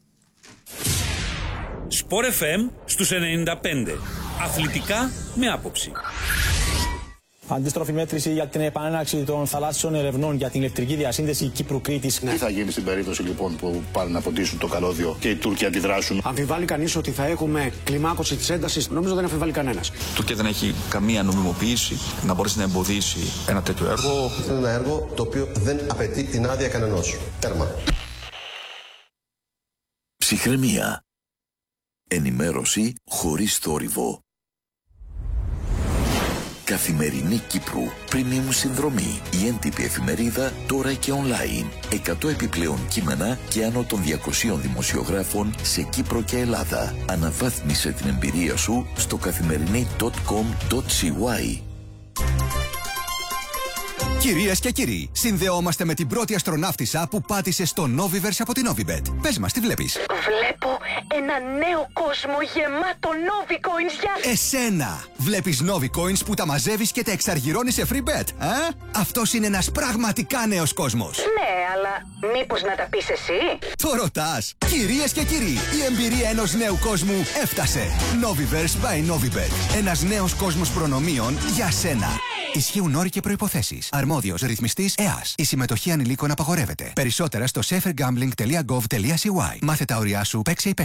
Sport εφ εμ στους ενενήντα πέντε. Αθλητικά με άποψη. Αντίστροφη μέτρηση για την επανέναρξη των θαλάσσιων ερευνών για την ηλεκτρική διασύνδεση Κύπρου-Κρήτης. Τι θα γίνει στην περίπτωση λοιπόν που πάνε να ποτίσουν το καλώδιο και οι Τούρκοι αντιδράσουν? Αμφιβάλλει κανείς ότι θα έχουμε κλιμάκωση της έντασης? Νομίζω δεν αμφιβάλλει κανένας. Η Τουρκία δεν έχει καμία νομιμοποίηση να μπορέσει να εμποδίσει ένα τέτοιο έργο. Είναι ένα έργο το οποίο δεν απαιτεί την άδεια κανενός. Τέρμα. Ψυχραιμία. Ενημέρωση χωρίς θόρυβο. Καθημερινή Κύπρου, premium συνδρομή, η έντυπη εφημερίδα τώρα και online. εκατό επιπλέον κείμενα και άνω των διακοσίων δημοσιογράφων σε Κύπρο και Ελλάδα. Αναβάθμισε την εμπειρία σου στο καθημερινή τελεία κομ τελεία σι γουάι. Κυρίες και κύριοι, συνδεόμαστε με την πρώτη αστροναύτισσα που πάτησε στο Noviverse από την Novibet. Πες μας, τι βλέπεις? Βλέπω ένα νέο κόσμο γεμάτο Novicoins για... Εσένα! Βλέπεις Novicoins που τα μαζεύεις και τα εξαργυρώνεις σε free bet, ε? Αυτός είναι ένας πραγματικά νέος κόσμος. Ναι, αλλά μήπως να τα πεις εσύ? Το ρωτάς! Κυρίες και κύριοι, η εμπειρία ενός νέου κόσμου έφτασε. Noviverse by Novibet. Ένας νέος κόσμος προνομίων για σένα. Ισχύουν όροι και προϋποθέσεις. Αρμόδιος ρυθμιστής ΕΑΣ. Η συμμετοχή ανηλίκων απαγορεύεται. Περισσότερα στο safergambling τελεία gov τελεία σι γουάι. Μάθε τα όρια σου, παίξε υπεύθυνα.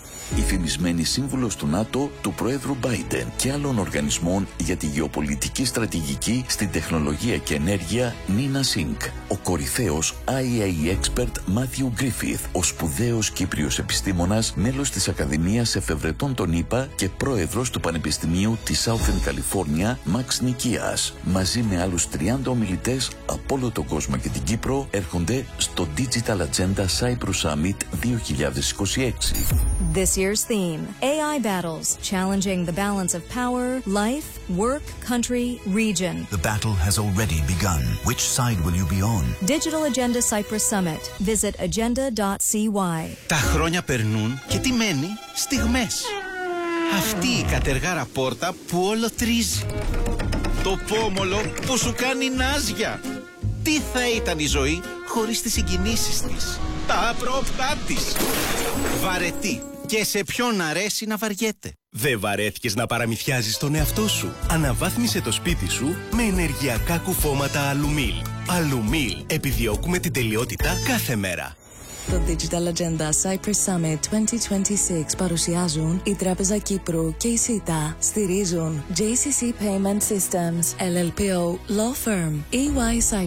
Η φημισμένη σύμβουλος του ΝΑΤΟ, του Προέδρου Biden και άλλων οργανισμών για τη γεωπολιτική στρατηγική στην τεχνολογία και ενέργεια, Νίνα Σινκ. Ο κορυφαίος άι έι expert Μάθιου Γκρίφιθ, ο σπουδαίος Κύπριος επιστήμονας, μέλος της Ακαδημίας Εφευρετών των ΗΠΑ και πρόεδρος του Πανεπιστημίου της Southern California, Μαξ Νικίας. Μαζί με άλλους τριάντα ομιλητές από όλο τον κόσμο και την Κύπρο έρχονται στο Digital Agenda Cyprus Summit δύο χιλιάδες είκοσι έξι. This year's theme, έι άι battles, challenging the balance of power, life, work, country, region. The battle has already begun. Which side will you be on? Digital Agenda Cyprus Summit. Visit agenda dot c y. Τα χρόνια περνούν και τι μένει? Στιγμές. Αυτή η κατεργάρα πόρτα που όλο τρίζει. Το πόμολο που σου κάνει νάζια. Τι θα ήταν η ζωή χωρίς τις συγκινήσεις της, τα άπροπτά της. Βαρετή. Και σε ποιον αρέσει να βαριέται. Δεν βαρέθηκες να παραμυθιάζεις τον εαυτό σου? Αναβάθμισε το σπίτι σου με ενεργειακά κουφώματα Αλουμίλ. Αλουμίλ. Επιδιώκουμε την τελειότητα κάθε μέρα. Το Digital Agenda Cyprus Summit είκοσι είκοσι έξι παρουσιάζουν η Τράπεζα Κύπρου και η ΣΥΤΑ. Στηρίζουν τζέι σι σι Payment Systems, ελ ελ πι ο, Law Firm, ι γουάι Cyprus.